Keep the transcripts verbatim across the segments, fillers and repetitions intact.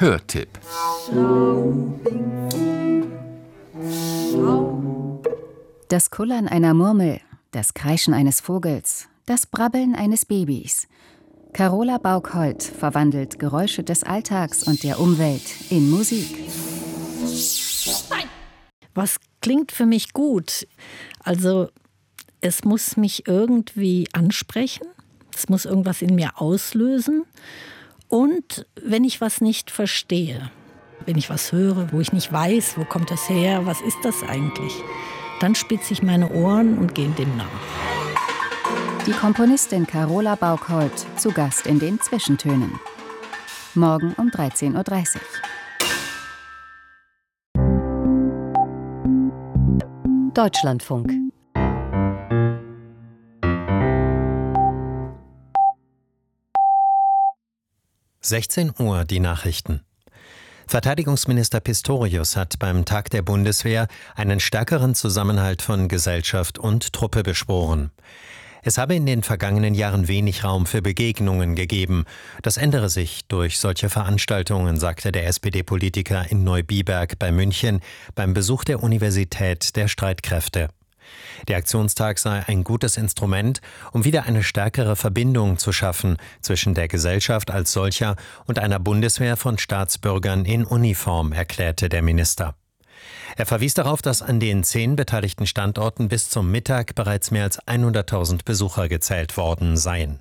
Hörtipp. Das Kullern einer Murmel, das Kreischen eines Vogels, das Brabbeln eines Babys. Carola Bauk-Holt verwandelt Geräusche des Alltags und der Umwelt in Musik. Was klingt für mich gut? Also es muss mich irgendwie ansprechen, es muss irgendwas in mir auslösen. Und wenn ich was nicht verstehe, wenn ich was höre, wo ich nicht weiß, wo kommt das her, was ist das eigentlich, dann spitze ich meine Ohren und gehe dem nach. Die Komponistin Carola Bauk-Holt zu Gast in den Zwischentönen. Morgen um dreizehn Uhr dreißig. Deutschlandfunk. sechzehn Uhr die Nachrichten. Verteidigungsminister Pistorius hat beim Tag der Bundeswehr einen stärkeren Zusammenhalt von Gesellschaft und Truppe beschworen. Es habe in den vergangenen Jahren wenig Raum für Begegnungen gegeben. Das ändere sich durch solche Veranstaltungen, sagte der S P D-Politiker in Neubiberg bei München beim Besuch der Universität der Streitkräfte. Der Aktionstag sei ein gutes Instrument, um wieder eine stärkere Verbindung zu schaffen zwischen der Gesellschaft als solcher und einer Bundeswehr von Staatsbürgern in Uniform, erklärte der Minister. Er verwies darauf, dass an den zehn beteiligten Standorten bis zum Mittag bereits mehr als hunderttausend Besucher gezählt worden seien.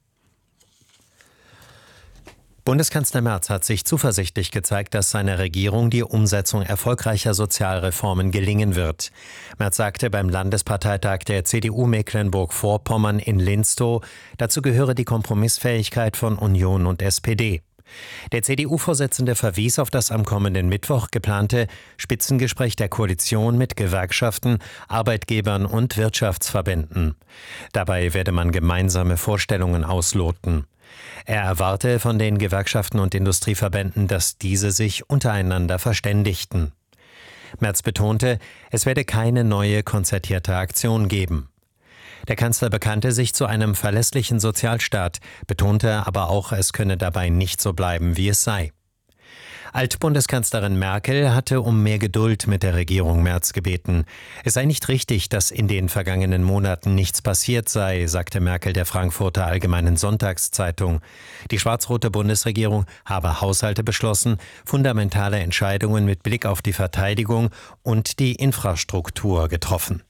Bundeskanzler Merz hat sich zuversichtlich gezeigt, dass seiner Regierung die Umsetzung erfolgreicher Sozialreformen gelingen wird. Merz sagte beim Landesparteitag der C D U Mecklenburg-Vorpommern in Linstow, dazu gehöre die Kompromissfähigkeit von Union und S P D. Der C D U-Vorsitzende verwies auf das am kommenden Mittwoch geplante Spitzengespräch der Koalition mit Gewerkschaften, Arbeitgebern und Wirtschaftsverbänden. Dabei werde man gemeinsame Vorstellungen ausloten. Er erwarte von den Gewerkschaften und Industrieverbänden, dass diese sich untereinander verständigten. Merz betonte, es werde keine neue konzertierte Aktion geben. Der Kanzler bekannte sich zu einem verlässlichen Sozialstaat, betonte aber auch, es könne dabei nicht so bleiben, wie es sei. Altbundeskanzlerin Merkel hatte um mehr Geduld mit der Regierung Merz gebeten. Es sei nicht richtig, dass in den vergangenen Monaten nichts passiert sei, sagte Merkel der Frankfurter Allgemeinen Sonntagszeitung. Die schwarz-rote Bundesregierung habe Haushalte beschlossen, fundamentale Entscheidungen mit Blick auf die Verteidigung und die Infrastruktur getroffen.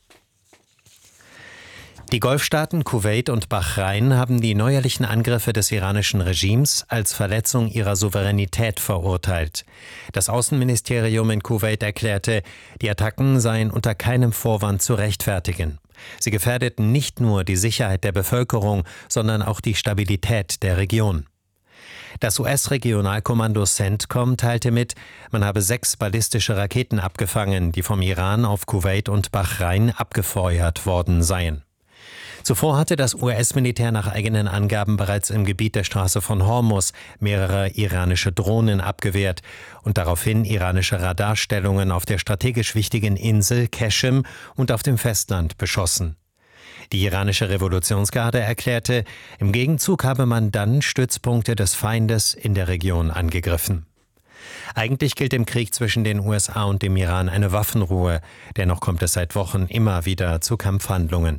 Die Golfstaaten Kuwait und Bahrain haben die neuerlichen Angriffe des iranischen Regimes als Verletzung ihrer Souveränität verurteilt. Das Außenministerium in Kuwait erklärte, die Attacken seien unter keinem Vorwand zu rechtfertigen. Sie gefährdeten nicht nur die Sicherheit der Bevölkerung, sondern auch die Stabilität der Region. Das U S-Regionalkommando CENTCOM teilte mit, man habe sechs ballistische Raketen abgefangen, die vom Iran auf Kuwait und Bahrain abgefeuert worden seien. Zuvor hatte das U S-Militär nach eigenen Angaben bereits im Gebiet der Straße von Hormuz mehrere iranische Drohnen abgewehrt und daraufhin iranische Radarstellungen auf der strategisch wichtigen Insel Qeshm und auf dem Festland beschossen. Die iranische Revolutionsgarde erklärte, im Gegenzug habe man dann Stützpunkte des Feindes in der Region angegriffen. Eigentlich gilt im Krieg zwischen den U S A und dem Iran eine Waffenruhe, dennoch kommt es seit Wochen immer wieder zu Kampfhandlungen.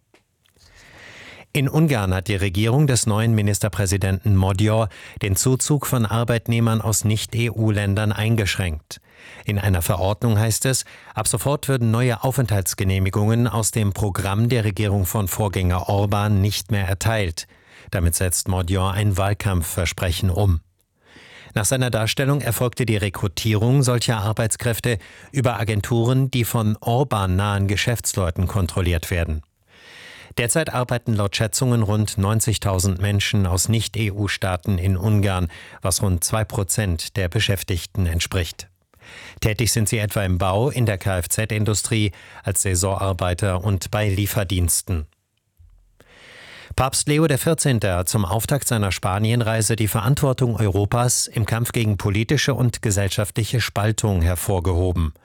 In Ungarn hat die Regierung des neuen Ministerpräsidenten Magyar den Zuzug von Arbeitnehmern aus Nicht-E U-Ländern eingeschränkt. In einer Verordnung heißt es, ab sofort würden neue Aufenthaltsgenehmigungen aus dem Programm der Regierung von Vorgänger Orban nicht mehr erteilt. Damit setzt Magyar ein Wahlkampfversprechen um. Nach seiner Darstellung erfolgte die Rekrutierung solcher Arbeitskräfte über Agenturen, die von Orban-nahen Geschäftsleuten kontrolliert werden. Derzeit arbeiten laut Schätzungen rund neunzigtausend Menschen aus Nicht-E U-Staaten in Ungarn, was rund zwei Prozent der Beschäftigten entspricht. Tätig sind sie etwa im Bau, in der Kfz-Industrie, als Saisonarbeiter und bei Lieferdiensten. Papst Leo der Vierzehnte hat zum Auftakt seiner Spanienreise die Verantwortung Europas im Kampf gegen politische und gesellschaftliche Spaltung hervorgehoben.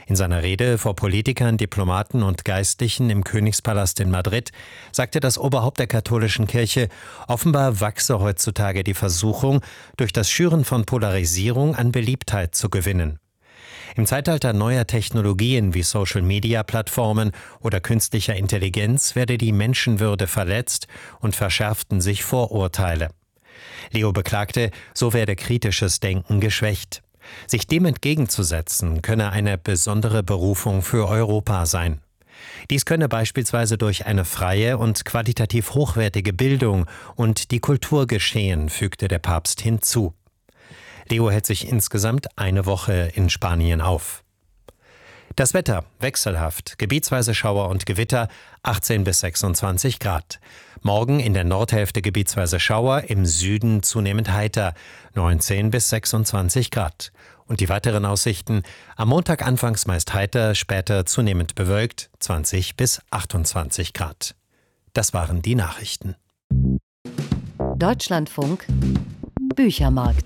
In seiner Rede vor Politikern, Diplomaten und Geistlichen im Königspalast in Madrid sagte das Oberhaupt der katholischen Kirche, offenbar wachse heutzutage die Versuchung, durch das Schüren von Polarisierung an Beliebtheit zu gewinnen. Im Zeitalter neuer Technologien wie Social-Media-Plattformen oder künstlicher Intelligenz werde die Menschenwürde verletzt und verschärften sich Vorurteile. Leo beklagte, so werde kritisches Denken geschwächt. Sich dem entgegenzusetzen, könne eine besondere Berufung für Europa sein. Dies könne beispielsweise durch eine freie und qualitativ hochwertige Bildung und die Kultur geschehen, fügte der Papst hinzu. Leo hält sich insgesamt eine Woche in Spanien auf. Das Wetter wechselhaft, gebietsweise Schauer und Gewitter, achtzehn bis sechsundzwanzig Grad. Morgen in der Nordhälfte gebietsweise Schauer, im Süden zunehmend heiter, neunzehn bis sechsundzwanzig Grad. Und die weiteren Aussichten: am Montag anfangs meist heiter, später zunehmend bewölkt, zwanzig bis achtundzwanzig Grad. Das waren die Nachrichten. Deutschlandfunk Büchermarkt.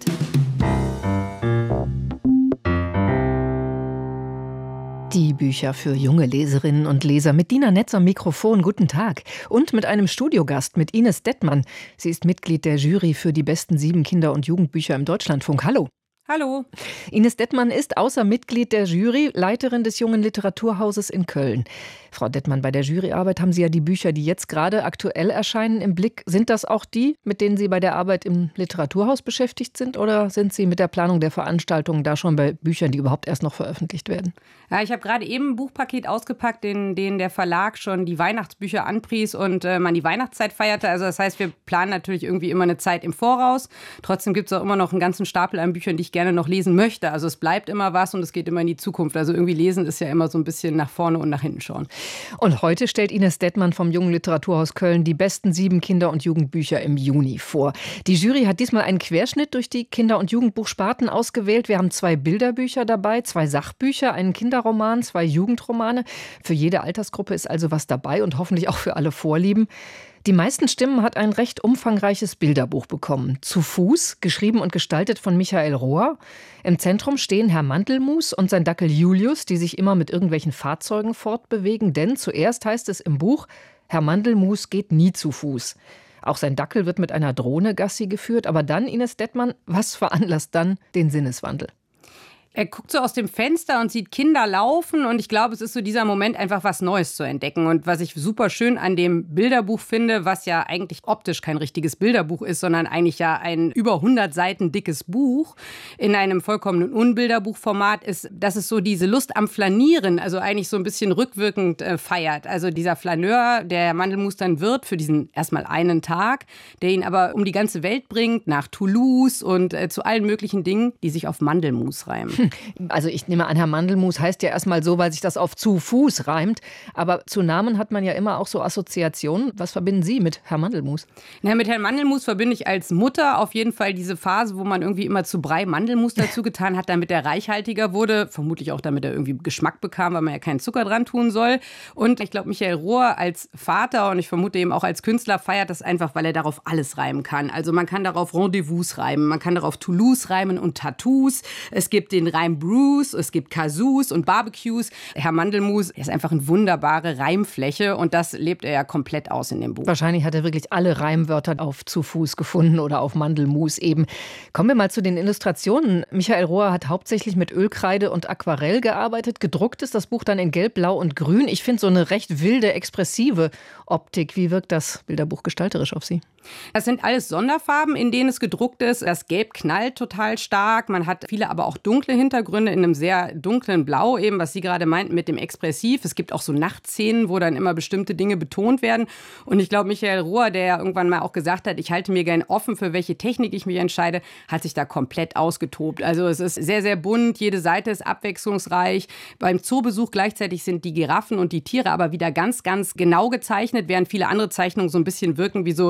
Die Bücher für junge Leserinnen und Leser mit Dina Netz am Mikrofon. Guten Tag. Und mit einem Studiogast, mit Ines Dettmann. Sie ist Mitglied der Jury für die besten sieben Kinder- und Jugendbücher im Deutschlandfunk. Hallo. Hallo. Ines Dettmann ist außer Mitglied der Jury Leiterin des Jungen Literaturhauses in Köln. Frau Dettmann, bei der Juryarbeit haben Sie ja die Bücher, die jetzt gerade aktuell erscheinen, im Blick. Sind das auch die, mit denen Sie bei der Arbeit im Literaturhaus beschäftigt sind? Oder sind Sie mit der Planung der Veranstaltungen da schon bei Büchern, die überhaupt erst noch veröffentlicht werden? Ja, ich habe gerade eben ein Buchpaket ausgepackt, in dem der Verlag schon die Weihnachtsbücher anpries und äh, man die Weihnachtszeit feierte. Also das heißt, wir planen natürlich irgendwie immer eine Zeit im Voraus. Trotzdem gibt es auch immer noch einen ganzen Stapel an Büchern, die ich gerne noch lesen möchte. Also es bleibt immer was und es geht immer in die Zukunft. Also irgendwie lesen ist ja immer so ein bisschen nach vorne und nach hinten schauen. Und heute stellt Ines Dettmann vom Jungen Literaturhaus Köln die besten sieben Kinder- und Jugendbücher im Juni vor. Die Jury hat diesmal einen Querschnitt durch die Kinder- und Jugendbuchsparten ausgewählt. Wir haben zwei Bilderbücher dabei, zwei Sachbücher, einen Kinderroman, zwei Jugendromane. Für jede Altersgruppe ist also was dabei und hoffentlich auch für alle Vorlieben. Die meisten Stimmen hat ein recht umfangreiches Bilderbuch bekommen. Zu Fuß, geschrieben und gestaltet von Michael Rohr. Im Zentrum stehen Herr Mandelmus und sein Dackel Julius, die sich immer mit irgendwelchen Fahrzeugen fortbewegen. Denn zuerst heißt es im Buch, Herr Mandelmus geht nie zu Fuß. Auch sein Dackel wird mit einer Drohne Gassi geführt. Aber dann, Ines Dettmann, was veranlasst dann den Sinneswandel? Er guckt so aus dem Fenster und sieht Kinder laufen und ich glaube, es ist so dieser Moment, einfach was Neues zu entdecken. Und was ich super schön an dem Bilderbuch finde, was ja eigentlich optisch kein richtiges Bilderbuch ist, sondern eigentlich ja ein über hundert Seiten dickes Buch in einem vollkommenen Unbilderbuchformat ist, dass es so diese Lust am Flanieren, also eigentlich so ein bisschen rückwirkend äh, feiert. Also dieser Flaneur, der Mandelmus dann wird für diesen erstmal einen Tag, der ihn aber um die ganze Welt bringt, nach Toulouse und äh, zu allen möglichen Dingen, die sich auf Mandelmus reimen. Also ich nehme an, Herr Mandelmus heißt ja erstmal so, weil sich das auf zu Fuß reimt. Aber zu Namen hat man ja immer auch so Assoziationen. Was verbinden Sie mit Herr Mandelmus? Na, mit Herrn Mandelmus verbinde ich als Mutter auf jeden Fall diese Phase, wo man irgendwie immer zu Brei Mandelmus dazu getan hat, damit er reichhaltiger wurde. Vermutlich auch, damit er irgendwie Geschmack bekam, weil man ja keinen Zucker dran tun soll. Und ich glaube, Michael Rohr als Vater und ich vermute eben auch als Künstler feiert das einfach, weil er darauf alles reimen kann. Also man kann darauf Rendezvous reimen, man kann darauf Toulouse reimen und Tattoos. Es gibt den Reim Bruce, es gibt Kazoos und Barbecues. Herr Mandelmus ist einfach eine wunderbare Reimfläche und das lebt er ja komplett aus in dem Buch. Wahrscheinlich hat er wirklich alle Reimwörter auf zu Fuß gefunden oder auf Mandelmus eben. Kommen wir mal zu den Illustrationen. Michael Rohr hat hauptsächlich mit Ölkreide und Aquarell gearbeitet. Gedruckt ist das Buch dann in Gelb, Blau und Grün. Ich finde so eine recht wilde, expressive Optik. Wie wirkt das Bilderbuch gestalterisch auf Sie? Das sind alles Sonderfarben, in denen es gedruckt ist. Das Gelb knallt total stark. Man hat viele aber auch dunkle Hintergründe in einem sehr dunklen Blau, eben was Sie gerade meinten mit dem Expressiv. Es gibt auch so Nachtszenen, wo dann immer bestimmte Dinge betont werden. Und ich glaube, Michael Rohr, der ja irgendwann mal auch gesagt hat, ich halte mir gern offen, für welche Technik ich mich entscheide, hat sich da komplett ausgetobt. Also es ist sehr, sehr bunt. Jede Seite ist abwechslungsreich. Beim Zoobesuch gleichzeitig sind die Giraffen und die Tiere aber wieder ganz, ganz genau gezeichnet, während viele andere Zeichnungen so ein bisschen wirken wie so wilde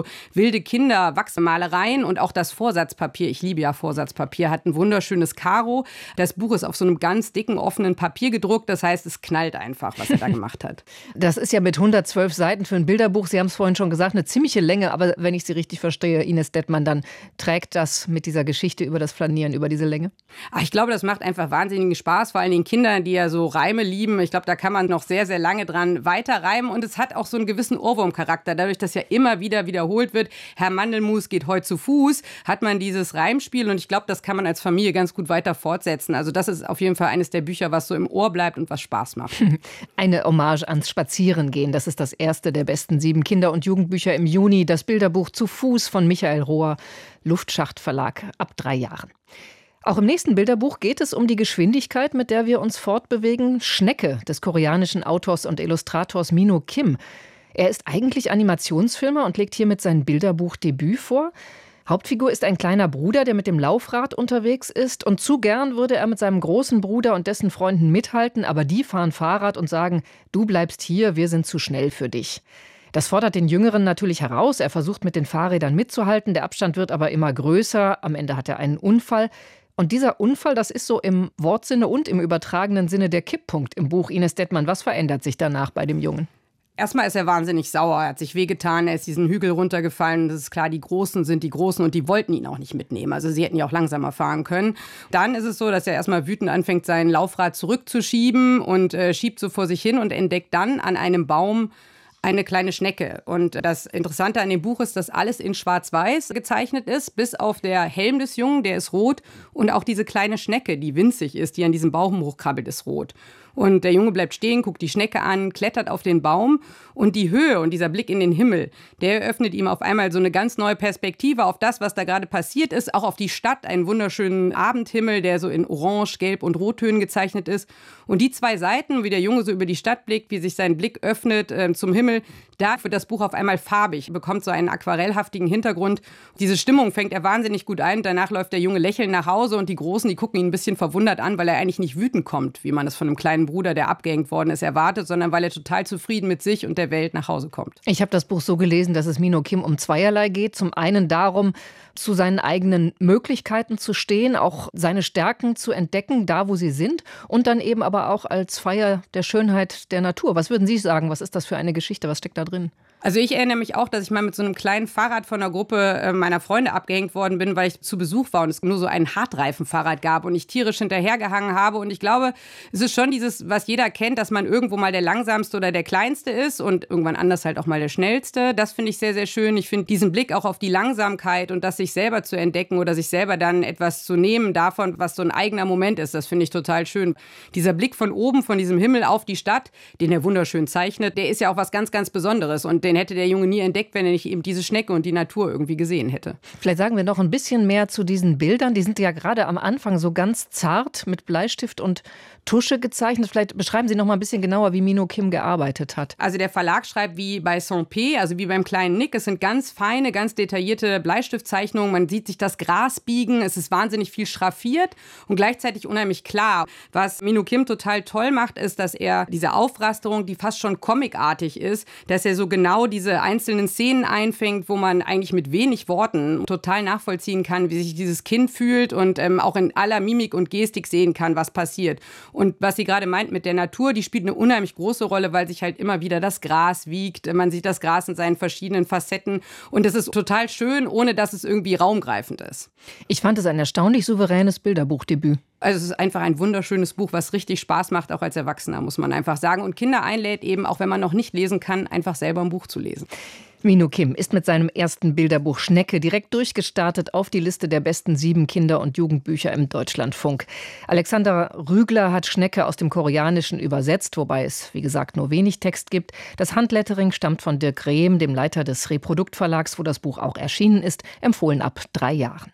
wilde Kinder, Wachsmalereien und auch das Vorsatzpapier. Ich liebe ja Vorsatzpapier, hat ein wunderschönes Karo. Das Buch ist auf so einem ganz dicken, offenen Papier gedruckt. Das heißt, es knallt einfach, was er da gemacht hat. Das ist ja mit hundertzwölf Seiten für ein Bilderbuch, Sie haben es vorhin schon gesagt, eine ziemliche Länge. Aber wenn ich Sie richtig verstehe, Ines Dettmann, dann trägt das mit dieser Geschichte über das Flanieren über diese Länge? Ach, ich glaube, das macht einfach wahnsinnigen Spaß, vor allen Dingen Kindern, die ja so Reime lieben. Ich glaube, da kann man noch sehr, sehr lange dran weiterreimen. Und es hat auch so einen gewissen Ohrwurmcharakter. Dadurch, dass ja immer wieder wiederholt wird, Herr Mandelmus geht heute zu Fuß, hat man dieses Reimspiel. Und ich glaube, das kann man als Familie ganz gut weiter fortsetzen. Also das ist auf jeden Fall eines der Bücher, was so im Ohr bleibt und was Spaß macht. Eine Hommage ans Spazierengehen. Das ist das erste der besten sieben Kinder- und Jugendbücher im Juni. Das Bilderbuch Zu Fuß von Michael Rohr, Luftschacht Verlag, ab drei Jahren. Auch im nächsten Bilderbuch geht es um die Geschwindigkeit, mit der wir uns fortbewegen. Schnecke des koreanischen Autors und Illustrators Minho Kim. Er ist eigentlich Animationsfilmer und legt hiermit sein Bilderbuchdebüt vor. Hauptfigur ist ein kleiner Bruder, der mit dem Laufrad unterwegs ist. Und zu gern würde er mit seinem großen Bruder und dessen Freunden mithalten. Aber die fahren Fahrrad und sagen, du bleibst hier, wir sind zu schnell für dich. Das fordert den Jüngeren natürlich heraus. Er versucht mit den Fahrrädern mitzuhalten. Der Abstand wird aber immer größer. Am Ende hat er einen Unfall. Und dieser Unfall, das ist so im Wortsinne und im übertragenen Sinne der Kipppunkt im Buch. Ines Dettmann, was verändert sich danach bei dem Jungen? Erstmal ist er wahnsinnig sauer, er hat sich wehgetan, er ist diesen Hügel runtergefallen. Das ist klar, die Großen sind die Großen und die wollten ihn auch nicht mitnehmen. Also sie hätten ja auch langsamer fahren können. Dann ist es so, dass er erstmal wütend anfängt, sein Laufrad zurückzuschieben und äh, schiebt so vor sich hin und entdeckt dann an einem Baum eine kleine Schnecke. Und das Interessante an dem Buch ist, dass alles in Schwarz-Weiß gezeichnet ist, bis auf der Helm des Jungen, der ist rot. Und auch diese kleine Schnecke, die winzig ist, die an diesem Baum hochkrabbelt, ist rot. Und der Junge bleibt stehen, guckt die Schnecke an, klettert auf den Baum. Und die Höhe und dieser Blick in den Himmel, der eröffnet ihm auf einmal so eine ganz neue Perspektive auf das, was da gerade passiert ist. Auch auf die Stadt, einen wunderschönen Abendhimmel, der so in Orange, Gelb und Rottönen gezeichnet ist. Und die zwei Seiten, wie der Junge so über die Stadt blickt, wie sich sein Blick öffnet äh, zum Himmel, da wird das Buch auf einmal farbig, bekommt so einen aquarellhaftigen Hintergrund. Diese Stimmung fängt er wahnsinnig gut ein. Danach läuft der Junge lächelnd nach Hause und die Großen, die gucken ihn ein bisschen verwundert an, weil er eigentlich nicht wütend kommt, wie man es von einem kleinen Bruder, der abgehängt worden ist, erwartet, sondern weil er total zufrieden mit sich und der Welt nach Hause kommt. Ich habe das Buch so gelesen, dass es Minho Kim um zweierlei geht. Zum einen darum, zu seinen eigenen Möglichkeiten zu stehen, auch seine Stärken zu entdecken, da wo sie sind, und dann eben aber auch als Feier der Schönheit der Natur. Was würden Sie sagen? Was ist das für eine Geschichte? Was steckt da drin? Also ich erinnere mich auch, dass ich mal mit so einem kleinen Fahrrad von einer Gruppe meiner Freunde abgehängt worden bin, weil ich zu Besuch war und es nur so ein Hartreifenfahrrad gab und ich tierisch hinterhergehangen habe. Und ich glaube, es ist schon dieses, was jeder kennt, dass man irgendwo mal der Langsamste oder der Kleinste ist und irgendwann anders halt auch mal der Schnellste. Das finde ich sehr, sehr schön. Ich finde diesen Blick auch auf die Langsamkeit und das sich selber zu entdecken oder sich selber dann etwas zu nehmen davon, was so ein eigener Moment ist, das finde ich total schön. Dieser Blick von oben, von diesem Himmel auf die Stadt, den er wunderschön zeichnet, der ist ja auch was ganz, ganz Besonderes und den hätte der Junge nie entdeckt, wenn er nicht eben diese Schnecke und die Natur irgendwie gesehen hätte. Vielleicht sagen wir noch ein bisschen mehr zu diesen Bildern. Die sind ja gerade am Anfang so ganz zart mit Bleistift und Tusche gezeichnet. Vielleicht beschreiben Sie noch mal ein bisschen genauer, wie Minho Kim gearbeitet hat. Also der Verlag schreibt wie bei Saint-Pé, also wie beim kleinen Nick. Es sind ganz feine, ganz detaillierte Bleistiftzeichnungen. Man sieht sich das Gras biegen. Es ist wahnsinnig viel schraffiert und gleichzeitig unheimlich klar. Was Minho Kim total toll macht, ist, dass er diese Aufrasterung, die fast schon comicartig ist, dass er so genau diese einzelnen Szenen einfängt, wo man eigentlich mit wenig Worten total nachvollziehen kann, wie sich dieses Kind fühlt und ähm, auch in aller Mimik und Gestik sehen kann, was passiert. Und was sie gerade meint mit der Natur, die spielt eine unheimlich große Rolle, weil sich halt immer wieder das Gras wiegt. Man sieht das Gras in seinen verschiedenen Facetten. Und es ist total schön, ohne dass es irgendwie raumgreifend ist. Ich fand es ein erstaunlich souveränes Bilderbuchdebüt. Also es ist einfach ein wunderschönes Buch, was richtig Spaß macht, auch als Erwachsener, muss man einfach sagen. Und Kinder einlädt eben, auch wenn man noch nicht lesen kann, einfach selber ein Buch zu lesen. Minho Kim ist mit seinem ersten Bilderbuch Schnecke direkt durchgestartet auf die Liste der besten sieben Kinder- und Jugendbücher im Deutschlandfunk. Alexander Rügler hat Schnecke aus dem Koreanischen übersetzt, wobei es, wie gesagt, nur wenig Text gibt. Das Handlettering stammt von Dirk Rehm, dem Leiter des Reproduktverlags, wo das Buch auch erschienen ist, empfohlen ab drei Jahren.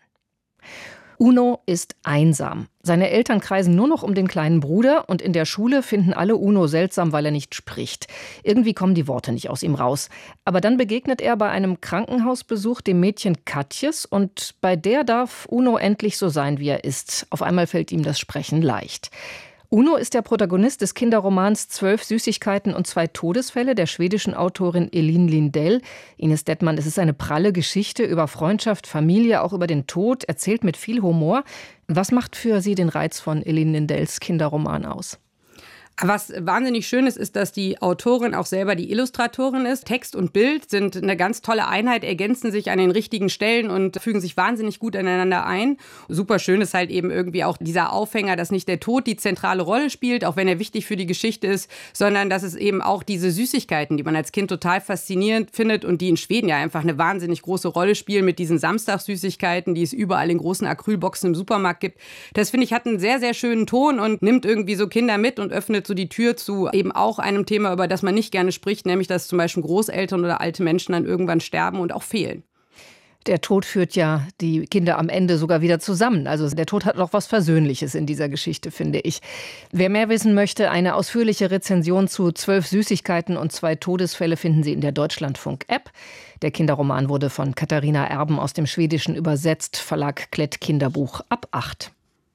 Uno ist einsam. Seine Eltern kreisen nur noch um den kleinen Bruder und in der Schule finden alle Uno seltsam, weil er nicht spricht. Irgendwie kommen die Worte nicht aus ihm raus. Aber dann begegnet er bei einem Krankenhausbesuch dem Mädchen Katjes und bei der darf Uno endlich so sein, wie er ist. Auf einmal fällt ihm das Sprechen leicht. Uno ist der Protagonist des Kinderromans Zwölf Süßigkeiten und zwei Todesfälle der schwedischen Autorin Elin Lindell. Ines Dettmann, es ist eine pralle Geschichte über Freundschaft, Familie, auch über den Tod, erzählt mit viel Humor. Was macht für Sie den Reiz von Elin Lindells Kinderroman aus? Was wahnsinnig schön ist, ist, dass die Autorin auch selber die Illustratorin ist. Text und Bild sind eine ganz tolle Einheit, ergänzen sich an den richtigen Stellen und fügen sich wahnsinnig gut aneinander ein. Super schön ist halt eben irgendwie auch dieser Aufhänger, dass nicht der Tod die zentrale Rolle spielt, auch wenn er wichtig für die Geschichte ist, sondern dass es eben auch diese Süßigkeiten, die man als Kind total faszinierend findet und die in Schweden ja einfach eine wahnsinnig große Rolle spielen mit diesen Samstagssüßigkeiten, die es überall in großen Acrylboxen im Supermarkt gibt. Das, finde ich, hat einen sehr, sehr schönen Ton und nimmt irgendwie so Kinder mit und öffnet so die Tür zu eben auch einem Thema, über das man nicht gerne spricht, nämlich dass zum Beispiel Großeltern oder alte Menschen dann irgendwann sterben und auch fehlen. Der Tod führt ja die Kinder am Ende sogar wieder zusammen. Also der Tod hat noch was Versöhnliches in dieser Geschichte, finde ich. Wer mehr wissen möchte, eine ausführliche Rezension zu Zwölf Süßigkeiten und zwei Todesfälle finden Sie in der Deutschlandfunk-App. Der Kinderroman wurde von Katharina Erben aus dem Schwedischen übersetzt, Verlag Klett Kinderbuch ab acht.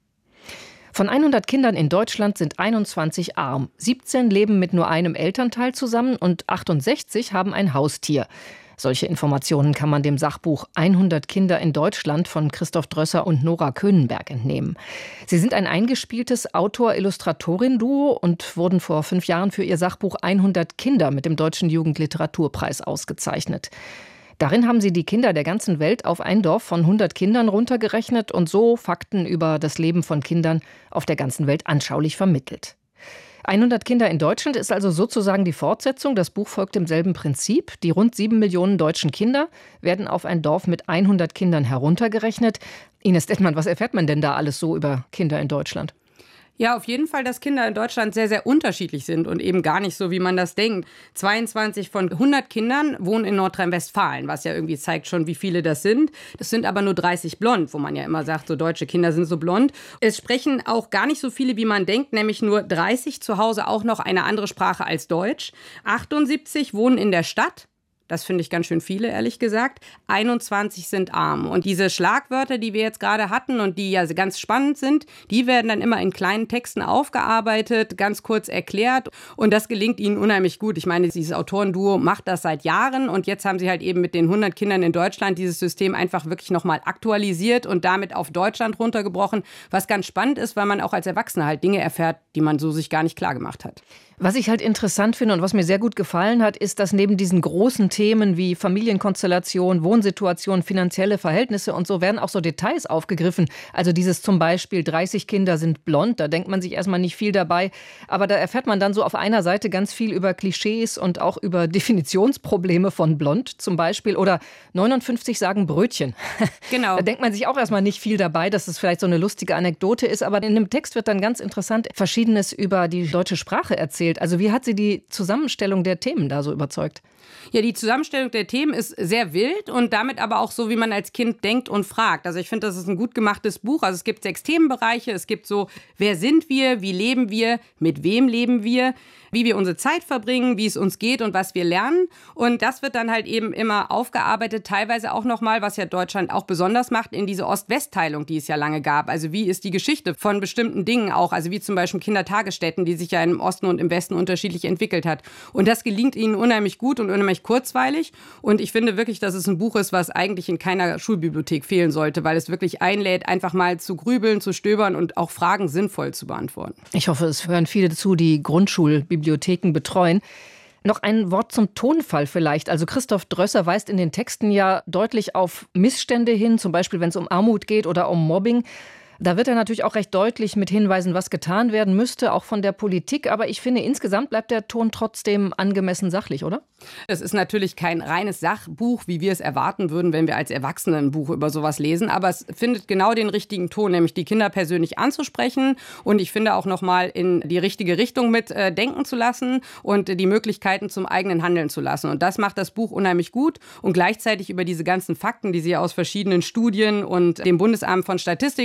Von hundert Kindern in Deutschland sind einundzwanzig arm. siebzehn leben mit nur einem Elternteil zusammen und achtundsechzig haben ein Haustier. Solche Informationen kann man dem Sachbuch hundert Kinder in Deutschland von Christoph Drösser und Nora Könenberg entnehmen. Sie sind ein eingespieltes Autor-Illustratorin-Duo und wurden vor fünf Jahren für ihr Sachbuch hundert Kinder mit dem Deutschen Jugendliteraturpreis ausgezeichnet. Darin haben sie die Kinder der ganzen Welt auf ein Dorf von hundert Kindern runtergerechnet und so Fakten über das Leben von Kindern auf der ganzen Welt anschaulich vermittelt. hundert Kinder in Deutschland ist also sozusagen die Fortsetzung. Das Buch folgt demselben Prinzip. Die rund sieben Millionen deutschen Kinder werden auf ein Dorf mit hundert Kindern heruntergerechnet. Ines Dettmann, was erfährt man denn da alles so über Kinder in Deutschland? Ja, auf jeden Fall, dass Kinder in Deutschland sehr, sehr unterschiedlich sind und eben gar nicht so, wie man das denkt. zweiundzwanzig von hundert Kindern wohnen in Nordrhein-Westfalen, was ja irgendwie zeigt schon, wie viele das sind. Das sind aber nur dreißig blond, wo man ja immer sagt, so deutsche Kinder sind so blond. Es sprechen auch gar nicht so viele, wie man denkt, nämlich nur dreißig zu Hause auch noch eine andere Sprache als Deutsch. achtundsiebzig wohnen in der Stadt. Das finde ich ganz schön viele, ehrlich gesagt. einundzwanzig sind arm. Und diese Schlagwörter, die wir jetzt gerade hatten und die ja ganz spannend sind, die werden dann immer in kleinen Texten aufgearbeitet, ganz kurz erklärt. Und das gelingt ihnen unheimlich gut. Ich meine, dieses Autorenduo macht das seit Jahren. Und jetzt haben sie halt eben mit den hundert Kindern in Deutschland dieses System einfach wirklich nochmal aktualisiert und damit auf Deutschland runtergebrochen. Was ganz spannend ist, weil man auch als Erwachsener halt Dinge erfährt, die man so sich gar nicht klar gemacht hat. Was ich halt interessant finde und was mir sehr gut gefallen hat, ist, dass neben diesen großen Themen wie Familienkonstellation, Wohnsituation, finanzielle Verhältnisse und so werden auch so Details aufgegriffen. Also dieses zum Beispiel dreißig Kinder sind blond, da denkt man sich erstmal nicht viel dabei. Aber da erfährt man dann so auf einer Seite ganz viel über Klischees und auch über Definitionsprobleme von blond zum Beispiel. Oder neunundfünfzig sagen Brötchen. Genau. Da denkt man sich auch erstmal nicht viel dabei, dass es vielleicht so eine lustige Anekdote ist. Aber in dem Text wird dann ganz interessant Verschiedenes über die deutsche Sprache erzählt. Also wie hat Sie die Zusammenstellung der Themen da so überzeugt? Ja, die Zusammenstellung der Themen ist sehr wild und damit aber auch so, wie man als Kind denkt und fragt. Also ich finde, das ist ein gut gemachtes Buch. Also es gibt sechs Themenbereiche. Es gibt so, wer sind wir, wie leben wir, mit wem leben wir, wie wir unsere Zeit verbringen, wie es uns geht und was wir lernen. Und das wird dann halt eben immer aufgearbeitet, teilweise auch nochmal, was ja Deutschland auch besonders macht, in diese Ost-West-Teilung, die es ja lange gab. Also wie ist die Geschichte von bestimmten Dingen auch, also wie zum Beispiel Kindertagesstätten, die sich ja im Osten und im Westen unterschiedlich entwickelt hat. Und das gelingt ihnen unheimlich gut und unheimlich kurzweilig. Und ich finde wirklich, dass es ein Buch ist, was eigentlich in keiner Schulbibliothek fehlen sollte, weil es wirklich einlädt, einfach mal zu grübeln, zu stöbern und auch Fragen sinnvoll zu beantworten. Ich hoffe, es hören viele zu, die Grundschulbibliotheken betreuen. Noch ein Wort zum Tonfall vielleicht. Also Christoph Drösser weist in den Texten ja deutlich auf Missstände hin, zum Beispiel wenn es um Armut geht oder um Mobbing. Da wird er natürlich auch recht deutlich mit hinweisen, was getan werden müsste, auch von der Politik. Aber ich finde, insgesamt bleibt der Ton trotzdem angemessen sachlich, oder? Es ist natürlich kein reines Sachbuch, wie wir es erwarten würden, wenn wir als Erwachsene ein Buch über sowas lesen. Aber es findet genau den richtigen Ton, nämlich die Kinder persönlich anzusprechen. Und ich finde auch nochmal in die richtige Richtung mit äh, denken zu lassen und die Möglichkeiten zum eigenen Handeln zu lassen. Und das macht das Buch unheimlich gut. Und gleichzeitig über diese ganzen Fakten, die sie aus verschiedenen Studien und dem Bundesamt von Statistik zusammen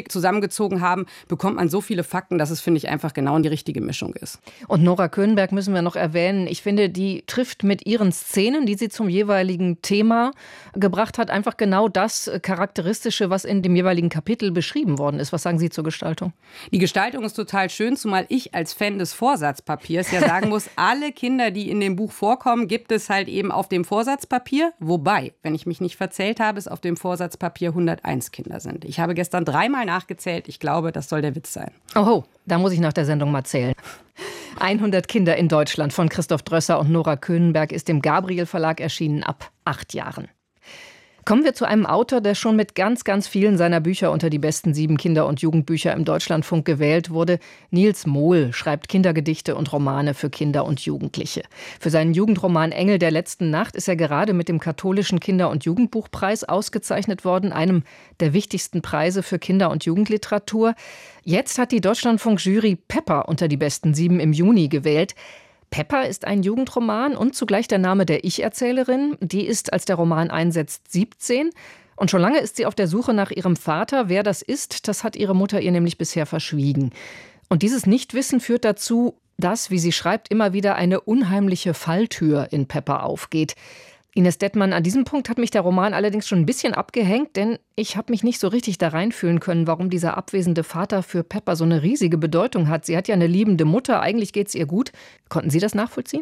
zusammengezogen haben, bekommt man so viele Fakten, dass es, finde ich, einfach genau die richtige Mischung ist. Und Nora Köhnenberg müssen wir noch erwähnen. Ich finde, die trifft mit ihren Szenen, die sie zum jeweiligen Thema gebracht hat, einfach genau das Charakteristische, was in dem jeweiligen Kapitel beschrieben worden ist. Was sagen Sie zur Gestaltung? Die Gestaltung ist total schön, zumal ich als Fan des Vorsatzpapiers ja sagen muss, alle Kinder, die in dem Buch vorkommen, gibt es halt eben auf dem Vorsatzpapier. Wobei, wenn ich mich nicht verzählt habe, es auf dem Vorsatzpapier hunderteins Kinder sind. Ich habe gestern dreimal nachgezählt. Ich glaube, das soll der Witz sein. Oho, da muss ich nach der Sendung mal zählen. hundert Kinder in Deutschland von Christoph Drösser und Nora Köhnenberg ist im Gabriel Verlag erschienen ab acht Jahren. Kommen wir zu einem Autor, der schon mit ganz, ganz vielen seiner Bücher unter die besten sieben Kinder- und Jugendbücher im Deutschlandfunk gewählt wurde. Nils Mohl schreibt Kindergedichte und Romane für Kinder und Jugendliche. Für seinen Jugendroman Engel der letzten Nacht ist er gerade mit dem katholischen Kinder- und Jugendbuchpreis ausgezeichnet worden, einem der wichtigsten Preise für Kinder- und Jugendliteratur. Jetzt hat die Deutschlandfunk-Jury Pepper unter die besten sieben im Juni gewählt. Pepper ist ein Jugendroman und zugleich der Name der Ich-Erzählerin. Die ist, als der Roman einsetzt, siebzehn. Und schon lange ist sie auf der Suche nach ihrem Vater. Wer das ist, das hat ihre Mutter ihr nämlich bisher verschwiegen. Und dieses Nichtwissen führt dazu, dass, wie sie schreibt, immer wieder eine unheimliche Falltür in Pepper aufgeht. Ines Dettmann, an diesem Punkt hat mich der Roman allerdings schon ein bisschen abgehängt, denn ich habe mich nicht so richtig da reinfühlen können, warum dieser abwesende Vater für Pepper so eine riesige Bedeutung hat. Sie hat ja eine liebende Mutter, eigentlich geht's ihr gut. Konnten Sie das nachvollziehen?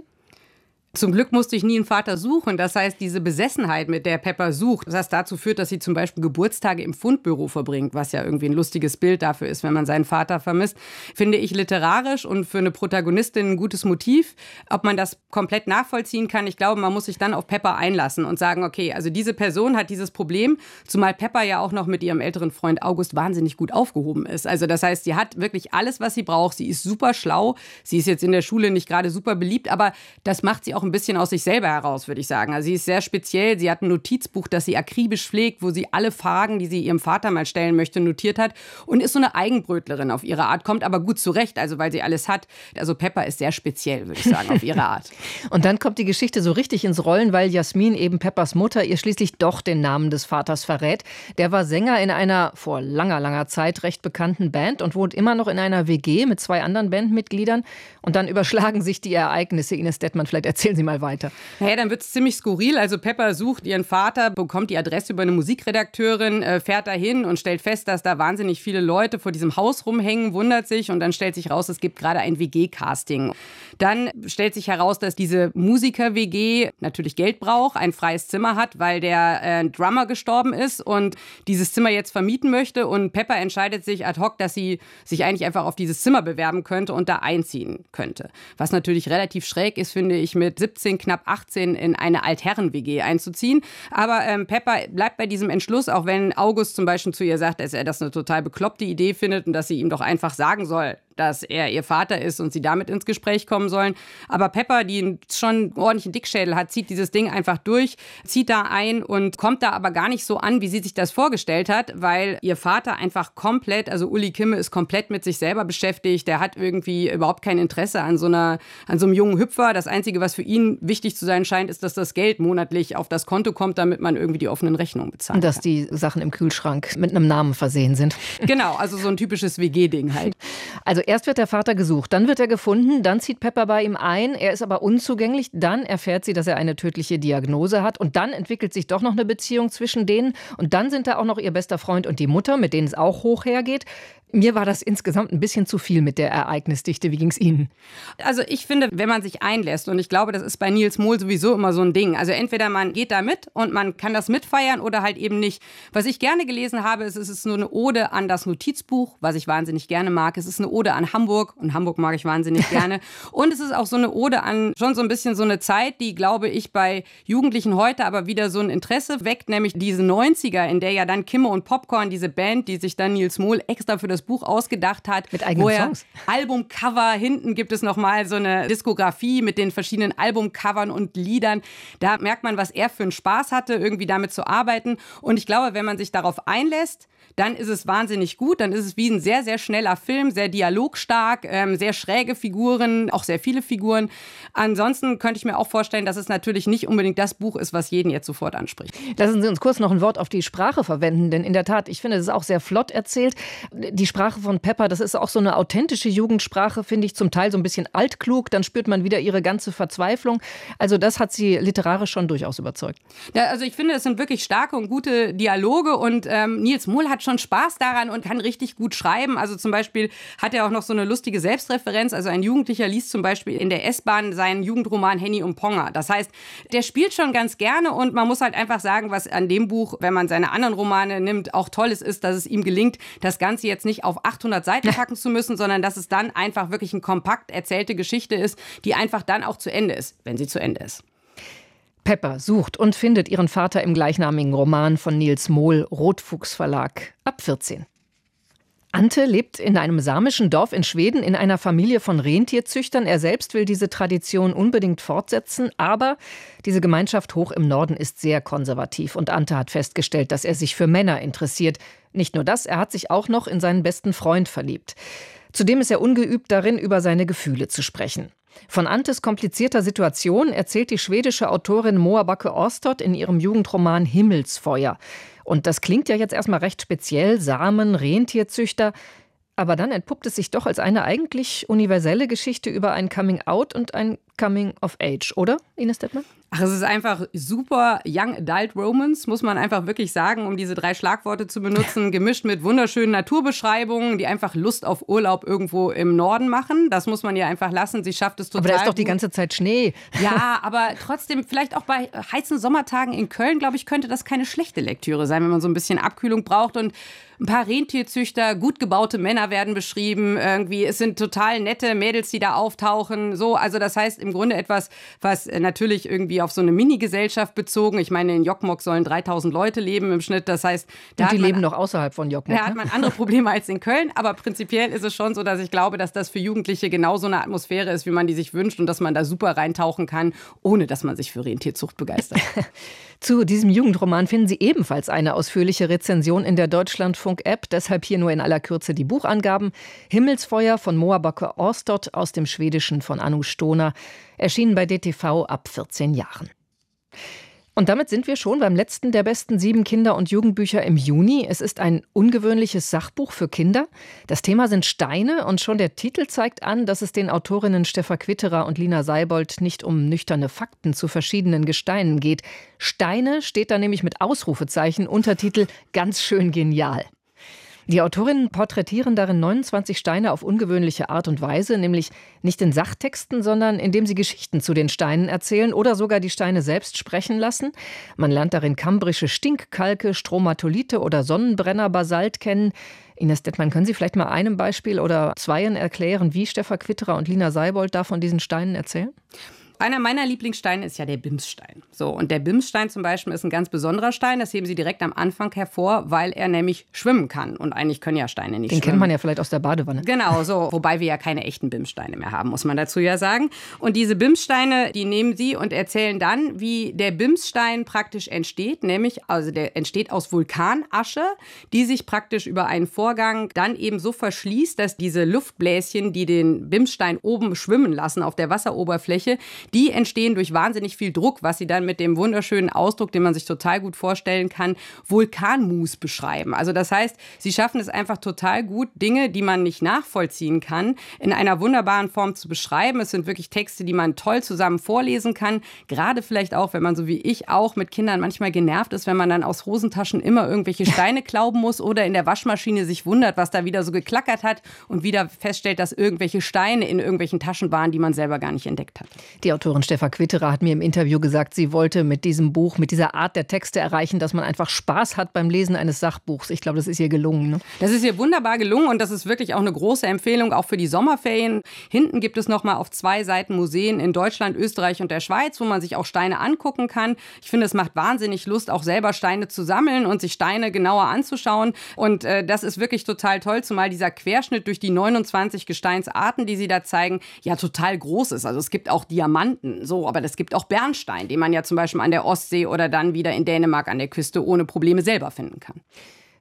Zum Glück musste ich nie einen Vater suchen. Das heißt, diese Besessenheit, mit der Pepper sucht, das dazu führt, dass sie zum Beispiel Geburtstage im Fundbüro verbringt, was ja irgendwie ein lustiges Bild dafür ist, wenn man seinen Vater vermisst, finde ich literarisch und für eine Protagonistin ein gutes Motiv. Ob man das komplett nachvollziehen kann, ich glaube, man muss sich dann auf Pepper einlassen und sagen, okay, also diese Person hat dieses Problem, zumal Pepper ja auch noch mit ihrem älteren Freund August wahnsinnig gut aufgehoben ist. Also das heißt, sie hat wirklich alles, was sie braucht. Sie ist super schlau. Sie ist jetzt in der Schule nicht gerade super beliebt, aber das macht sie auch ein bisschen aus sich selber heraus, würde ich sagen. Also sie ist sehr speziell. Sie hat ein Notizbuch, das sie akribisch pflegt, wo sie alle Fragen, die sie ihrem Vater mal stellen möchte, notiert hat und ist so eine Eigenbrötlerin auf ihre Art, kommt aber gut zurecht, also weil sie alles hat. Also Pepper ist sehr speziell, würde ich sagen, auf ihre Art. Und dann kommt die Geschichte so richtig ins Rollen, weil Jasmin, eben Peppers Mutter, ihr schließlich doch den Namen des Vaters verrät. Der war Sänger in einer vor langer, langer Zeit recht bekannten Band und wohnt immer noch in einer W G mit zwei anderen Bandmitgliedern. Und dann überschlagen sich die Ereignisse. Ines Dettmann, vielleicht erzählen Sie mal weiter. Naja, dann wird es ziemlich skurril. Also Pepper sucht ihren Vater, bekommt die Adresse über eine Musikredakteurin, äh, fährt dahin und stellt fest, dass da wahnsinnig viele Leute vor diesem Haus rumhängen, wundert sich und dann stellt sich raus, es gibt gerade ein W G-Casting. Dann stellt sich heraus, dass diese Musiker-W G natürlich Geld braucht, ein freies Zimmer hat, weil der äh, Drummer gestorben ist und dieses Zimmer jetzt vermieten möchte und Pepper entscheidet sich ad hoc, dass sie sich eigentlich einfach auf dieses Zimmer bewerben könnte und da einziehen könnte. Was natürlich relativ schräg ist, finde ich, mit siebzehn, knapp achtzehn in eine Altherren-W G einzuziehen. Aber ähm, Pepper bleibt bei diesem Entschluss, auch wenn August zum Beispiel zu ihr sagt, dass er das eine total bekloppte Idee findet und dass sie ihm doch einfach sagen soll, dass er ihr Vater ist und sie damit ins Gespräch kommen sollen. Aber Pepper, die schon einen ordentlichen Dickschädel hat, zieht dieses Ding einfach durch, zieht da ein und kommt da aber gar nicht so an, wie sie sich das vorgestellt hat, weil ihr Vater einfach komplett, also Uli Kimme ist komplett mit sich selber beschäftigt, der hat irgendwie überhaupt kein Interesse an so einer, an so einem jungen Hüpfer. Das Einzige, was für ihn wichtig zu sein scheint, ist, dass das Geld monatlich auf das Konto kommt, damit man irgendwie die offenen Rechnungen bezahlt. Und dass die Sachen im Kühlschrank mit einem Namen versehen sind. Genau, also so ein typisches W G-Ding halt. Also erst wird der Vater gesucht, dann wird er gefunden, dann zieht Pepper bei ihm ein, er ist aber unzugänglich, dann erfährt sie, dass er eine tödliche Diagnose hat und dann entwickelt sich doch noch eine Beziehung zwischen denen und dann sind da auch noch ihr bester Freund und die Mutter, mit denen es auch hoch hergeht. Mir war das insgesamt ein bisschen zu viel mit der Ereignisdichte. Wie ging es Ihnen? Also ich finde, wenn man sich einlässt, und ich glaube, das ist bei Nils Mohl sowieso immer so ein Ding. Also entweder man geht da mit und man kann das mitfeiern oder halt eben nicht. Was ich gerne gelesen habe, ist, es ist nur eine Ode an das Notizbuch, was ich wahnsinnig gerne mag. Es ist eine Ode an Hamburg und Hamburg mag ich wahnsinnig gerne. Und es ist auch so eine Ode an schon so ein bisschen so eine Zeit, die, glaube ich, bei Jugendlichen heute aber wieder so ein Interesse weckt, nämlich diese neunziger, in der ja dann Kimme und Popcorn, diese Band, die sich dann Nils Mohl extra für das Buch ausgedacht hat. Mit eigenen Songs. Albumcover, hinten gibt es nochmal so eine Diskografie mit den verschiedenen Albumcovern und Liedern. Da merkt man, was er für einen Spaß hatte, irgendwie damit zu arbeiten. Und ich glaube, wenn man sich darauf einlässt, dann ist es wahnsinnig gut. Dann ist es wie ein sehr, sehr schneller Film, sehr dialogstark, ähm, sehr schräge Figuren, auch sehr viele Figuren. Ansonsten könnte ich mir auch vorstellen, dass es natürlich nicht unbedingt das Buch ist, was jeden jetzt sofort anspricht. Lassen Sie uns kurz noch ein Wort auf die Sprache verwenden, denn in der Tat, ich finde, das ist auch sehr flott erzählt. Die Sprache von Pepper, das ist auch so eine authentische Jugendsprache, finde ich, zum Teil so ein bisschen altklug, dann spürt man wieder ihre ganze Verzweiflung. Also das hat sie literarisch schon durchaus überzeugt. Ja, also ich finde, das sind wirklich starke und gute Dialoge und ähm, Nils Mohl hat schon Spaß daran und kann richtig gut schreiben. Also zum Beispiel hat er auch noch so eine lustige Selbstreferenz. Also ein Jugendlicher liest zum Beispiel in der S-Bahn seinen Jugendroman Henny und Ponga. Das heißt, der spielt schon ganz gerne und man muss halt einfach sagen, was an dem Buch, wenn man seine anderen Romane nimmt, auch toll ist, ist, dass es ihm gelingt, das Ganze jetzt nicht auf achthundert Seiten packen zu müssen, sondern dass es dann einfach wirklich eine kompakt erzählte Geschichte ist, die einfach dann auch zu Ende ist, wenn sie zu Ende ist. Pepper sucht und findet ihren Vater im gleichnamigen Roman von Nils Mohl, Rotfuchs Verlag, ab vierzehn. Ante lebt in einem samischen Dorf in Schweden in einer Familie von Rentierzüchtern. Er selbst will diese Tradition unbedingt fortsetzen, aber diese Gemeinschaft hoch im Norden ist sehr konservativ und Ante hat festgestellt, dass er sich für Männer interessiert. Nicht nur das, er hat sich auch noch in seinen besten Freund verliebt. Zudem ist er ungeübt darin, über seine Gefühle zu sprechen. Von Antes komplizierter Situation erzählt die schwedische Autorin Moa Backe-Åstorp in ihrem Jugendroman Himmelsfeuer. Und das klingt ja jetzt erstmal recht speziell, Samen, Rentierzüchter. Aber dann entpuppt es sich doch als eine eigentlich universelle Geschichte über ein Coming-out und ein Coming-of-Age, oder, Ines Dettmann? Ach, es ist einfach super Young Adult Romance, muss man einfach wirklich sagen, um diese drei Schlagworte zu benutzen, gemischt mit wunderschönen Naturbeschreibungen, die einfach Lust auf Urlaub irgendwo im Norden machen. Das muss man ihr einfach lassen. Sie schafft es total. Aber da ist doch die gut. ganze Zeit Schnee. Ja, aber trotzdem, vielleicht auch bei heißen Sommertagen in Köln, glaube ich, könnte das keine schlechte Lektüre sein, wenn man so ein bisschen Abkühlung braucht. Und ein paar Rentierzüchter, gut gebaute Männer werden beschrieben. Irgendwie, es sind total nette Mädels, die da auftauchen. So, also das heißt im Grunde etwas, was natürlich irgendwie auf so eine Mini-Gesellschaft bezogen. Ich meine, in Jokkmokk sollen dreitausend Leute leben im Schnitt. Das heißt, da und die hat man, leben noch außerhalb von Jokkmokk. Da hat man andere Probleme als in Köln. Aber prinzipiell ist es schon so, dass ich glaube, dass das für Jugendliche genauso eine Atmosphäre ist, wie man die sich wünscht und dass man da super reintauchen kann, ohne dass man sich für Rentierzucht begeistert. Zu diesem Jugendroman finden Sie ebenfalls eine ausführliche Rezension in der Deutschlandfunk-App. Deshalb hier nur in aller Kürze die Buchangaben. Himmelsfeuer von Moa Backe-Åstorp aus dem Schwedischen von Anu Stoner. Erschienen bei D T V ab vierzehn Jahren. Und damit sind wir schon beim letzten der besten sieben Kinder- und Jugendbücher im Juni. Es ist ein ungewöhnliches Sachbuch für Kinder. Das Thema sind Steine und schon der Titel zeigt an, dass es den Autorinnen Steffa Quitterer und Lina Seibold nicht um nüchterne Fakten zu verschiedenen Gesteinen geht. Steine steht da nämlich mit Ausrufezeichen, Untertitel ganz schön genial. Die Autorinnen porträtieren darin neunundzwanzig Steine auf ungewöhnliche Art und Weise, nämlich nicht in Sachtexten, sondern indem sie Geschichten zu den Steinen erzählen oder sogar die Steine selbst sprechen lassen. Man lernt darin kambrische Stinkkalke, Stromatolite oder Sonnenbrenner-Basalt kennen. Ines Dettmann, können Sie vielleicht mal einem Beispiel oder zweien erklären, wie Steffa Quitterer und Lina Seibold da von diesen Steinen erzählen? Einer meiner Lieblingssteine ist ja der Bimsstein. So, und der Bimsstein zum Beispiel ist ein ganz besonderer Stein. Das heben sie direkt am Anfang hervor, weil er nämlich schwimmen kann. Und eigentlich können ja Steine nicht Den schwimmen. Den kennt man ja vielleicht aus der Badewanne. Genau, so. Wobei wir ja keine echten Bimssteine mehr haben, muss man dazu ja sagen. Und diese Bimssteine, die nehmen sie und erzählen dann, wie der Bimsstein praktisch entsteht. Nämlich, also der entsteht aus Vulkanasche, die sich praktisch über einen Vorgang dann eben so verschließt, dass diese Luftbläschen, die den Bimsstein oben schwimmen lassen auf der Wasseroberfläche, die entstehen durch wahnsinnig viel Druck, was sie dann mit dem wunderschönen Ausdruck, den man sich total gut vorstellen kann, Vulkanmus beschreiben. Also das heißt, sie schaffen es einfach total gut, Dinge, die man nicht nachvollziehen kann, in einer wunderbaren Form zu beschreiben. Es sind wirklich Texte, die man toll zusammen vorlesen kann. Gerade vielleicht auch, wenn man so wie ich auch mit Kindern manchmal genervt ist, wenn man dann aus Hosentaschen immer irgendwelche Steine klauben muss oder in der Waschmaschine sich wundert, was da wieder so geklackert hat und wieder feststellt, dass irgendwelche Steine in irgendwelchen Taschen waren, die man selber gar nicht entdeckt hat. Die Autorin Steffa Quitterer hat mir im Interview gesagt, sie wollte mit diesem Buch, mit dieser Art der Texte erreichen, dass man einfach Spaß hat beim Lesen eines Sachbuchs. Ich glaube, das ist ihr gelungen. Ne? Das ist ihr wunderbar gelungen und das ist wirklich auch eine große Empfehlung, auch für die Sommerferien. Hinten gibt es noch mal auf zwei Seiten Museen in Deutschland, Österreich und der Schweiz, wo man sich auch Steine angucken kann. Ich finde, es macht wahnsinnig Lust, auch selber Steine zu sammeln und sich Steine genauer anzuschauen. Und äh, das ist wirklich total toll, zumal dieser Querschnitt durch die neunundzwanzig Gesteinsarten, die sie da zeigen, ja total groß ist. Also es gibt auch Diamanten, so, aber es gibt auch Bernstein, den man ja zum Beispiel an der Ostsee oder dann wieder in Dänemark an der Küste ohne Probleme selber finden kann.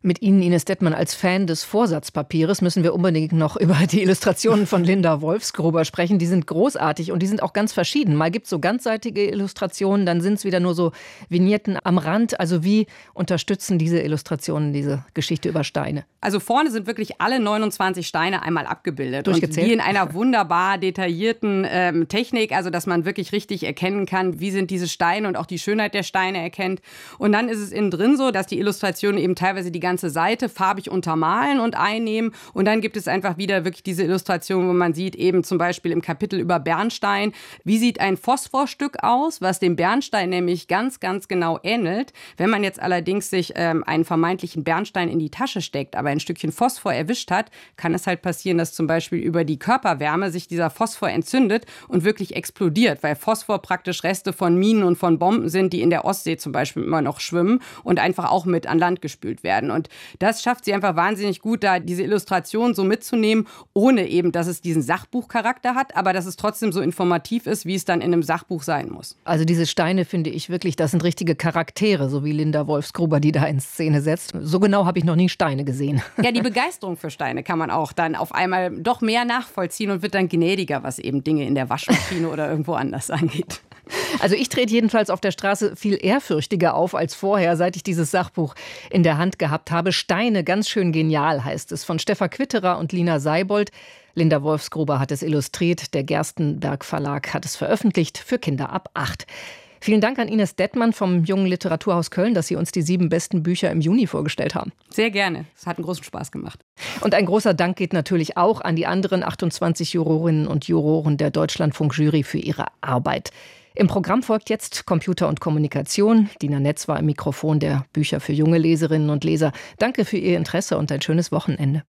Mit Ihnen, Ines Dettmann, als Fan des Vorsatzpapiers müssen wir unbedingt noch über die Illustrationen von Linda Wolfsgruber sprechen. Die sind großartig und die sind auch ganz verschieden. Mal gibt es so ganzseitige Illustrationen, dann sind es wieder nur so Vignetten am Rand. Also wie unterstützen diese Illustrationen diese Geschichte über Steine? Also vorne sind wirklich alle neunundzwanzig Steine einmal abgebildet. Durchgezählt? Und die in einer wunderbar detaillierten ähm, Technik, also dass man wirklich richtig erkennen kann, wie sind diese Steine und auch die Schönheit der Steine erkennt. Und dann ist es innen drin so, dass die Illustrationen eben teilweise die ganze Seite farbig untermalen und einnehmen. Und dann gibt es einfach wieder wirklich diese Illustration, wo man sieht, eben zum Beispiel im Kapitel über Bernstein, wie sieht ein Phosphorstück aus, was dem Bernstein nämlich ganz, ganz genau ähnelt. Wenn man jetzt allerdings sich ähm, einen vermeintlichen Bernstein in die Tasche steckt, aber ein Stückchen Phosphor erwischt hat, kann es halt passieren, dass zum Beispiel über die Körperwärme sich dieser Phosphor entzündet und wirklich explodiert, weil Phosphor praktisch Reste von Minen und von Bomben sind, die in der Ostsee zum Beispiel immer noch schwimmen und einfach auch mit an Land gespült werden. Und das schafft sie einfach wahnsinnig gut, da diese Illustration so mitzunehmen, ohne eben, dass es diesen Sachbuchcharakter hat, aber dass es trotzdem so informativ ist, wie es dann in einem Sachbuch sein muss. Also diese Steine finde ich wirklich, das sind richtige Charaktere, so wie Linda Wolfsgruber, die da in Szene setzt. So genau habe ich noch nie Steine gesehen. Ja, die Begeisterung für Steine kann man auch dann auf einmal doch mehr nachvollziehen und wird dann gnädiger, was eben Dinge in der Waschmaschine oder irgendwo anders angeht. Also ich trete jedenfalls auf der Straße viel ehrfürchtiger auf als vorher, seit ich dieses Sachbuch in der Hand gehabt habe. Steine, ganz schön genial heißt es, von Stefan Quitterer und Lina Seibold. Linda Wolfsgruber hat es illustriert, der Gerstenberg Verlag hat es veröffentlicht für Kinder ab acht. Vielen Dank an Ines Dettmann vom Jungen Literaturhaus Köln, dass Sie uns die sieben besten Bücher im Juni vorgestellt haben. Sehr gerne. Es hat einen großen Spaß gemacht. Und ein großer Dank geht natürlich auch an die anderen achtundzwanzig Jurorinnen und Juroren der Deutschlandfunk-Jury für ihre Arbeit. Im Programm folgt jetzt Computer und Kommunikation. Dina Netz war im Mikrofon der Bücher für junge Leserinnen und Leser. Danke für Ihr Interesse und ein schönes Wochenende.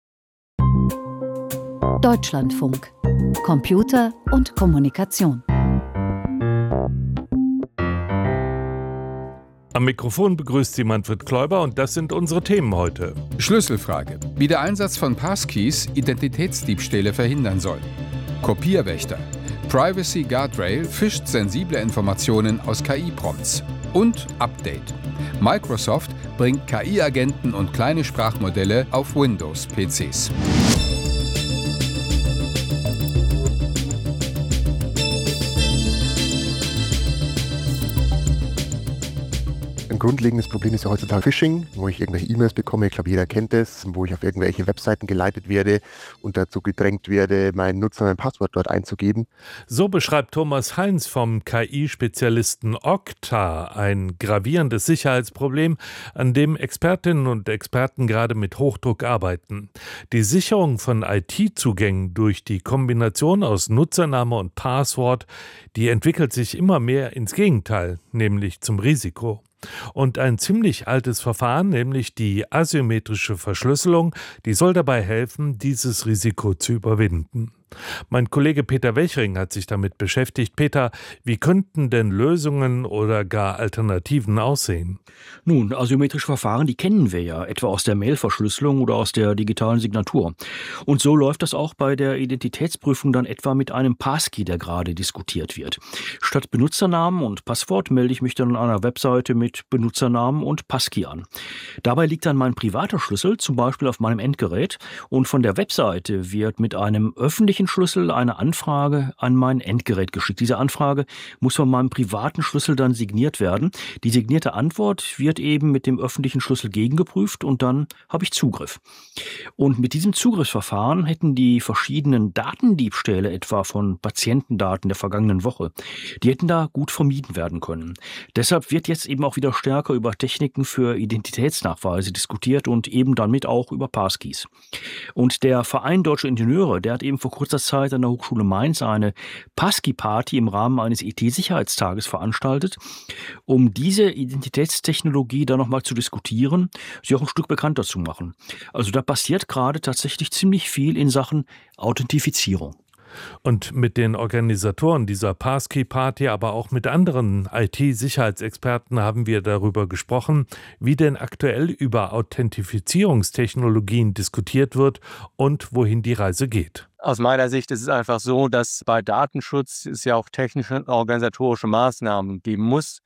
Deutschlandfunk. Computer und Kommunikation. Am Mikrofon begrüßt Sie Manfred Kläuber und das sind unsere Themen heute. Schlüsselfrage: Wie der Einsatz von Passkeys Identitätsdiebstähle verhindern soll. Kopierwächter. Privacy Guardrail fischt sensible Informationen aus K I-Prompts. Und Update. Microsoft bringt K I-Agenten und kleine Sprachmodelle auf Windows-P Cs. Ein grundlegendes Problem ist ja heutzutage Phishing, wo ich irgendwelche E-Mails bekomme, ich glaube, jeder kennt es, wo ich auf irgendwelche Webseiten geleitet werde und dazu gedrängt werde, meinen Nutzer, mein Passwort dort einzugeben. So beschreibt Thomas Heinz vom K I-Spezialisten Okta ein gravierendes Sicherheitsproblem, an dem Expertinnen und Experten gerade mit Hochdruck arbeiten. Die Sicherung von I T-Zugängen durch die Kombination aus Nutzername und Passwort, die entwickelt sich immer mehr ins Gegenteil, nämlich zum Risiko. Und ein ziemlich altes Verfahren, nämlich die asymmetrische Verschlüsselung, die soll dabei helfen, dieses Risiko zu überwinden. Mein Kollege Peter Welchring hat sich damit beschäftigt. Peter, wie könnten denn Lösungen oder gar Alternativen aussehen? Nun, asymmetrische Verfahren, die kennen wir ja, etwa aus der Mailverschlüsselung oder aus der digitalen Signatur. Und so läuft das auch bei der Identitätsprüfung dann etwa mit einem Passkey, der gerade diskutiert wird. Statt Benutzernamen und Passwort melde ich mich dann an einer Webseite mit Benutzernamen und Passkey an. Dabei liegt dann mein privater Schlüssel, zum Beispiel auf meinem Endgerät, und von der Webseite wird mit einem öffentlichen Schlüssel eine Anfrage an mein Endgerät geschickt. Diese Anfrage muss von meinem privaten Schlüssel dann signiert werden. Die signierte Antwort wird eben mit dem öffentlichen Schlüssel gegengeprüft und dann habe ich Zugriff. Und mit diesem Zugriffsverfahren hätten die verschiedenen Datendiebstähle, etwa von Patientendaten der vergangenen Woche, die hätten da gut vermieden werden können. Deshalb wird jetzt eben auch wieder stärker über Techniken für Identitätsnachweise diskutiert und eben damit auch über Passkeys. Und der Verein Deutsche Ingenieure, der hat eben vor kurzem Zeit an der Hochschule Mainz eine Passkey-Party im Rahmen eines I T-Sicherheitstages veranstaltet, um diese Identitätstechnologie dann nochmal zu diskutieren, sie auch ein Stück bekannter zu machen. Also da passiert gerade tatsächlich ziemlich viel in Sachen Authentifizierung. Und mit den Organisatoren dieser Passkey-Party, aber auch mit anderen I T-Sicherheitsexperten haben wir darüber gesprochen, wie denn aktuell über Authentifizierungstechnologien diskutiert wird und wohin die Reise geht. Aus meiner Sicht ist es einfach so, dass bei Datenschutz es ja auch technische und organisatorische Maßnahmen geben muss,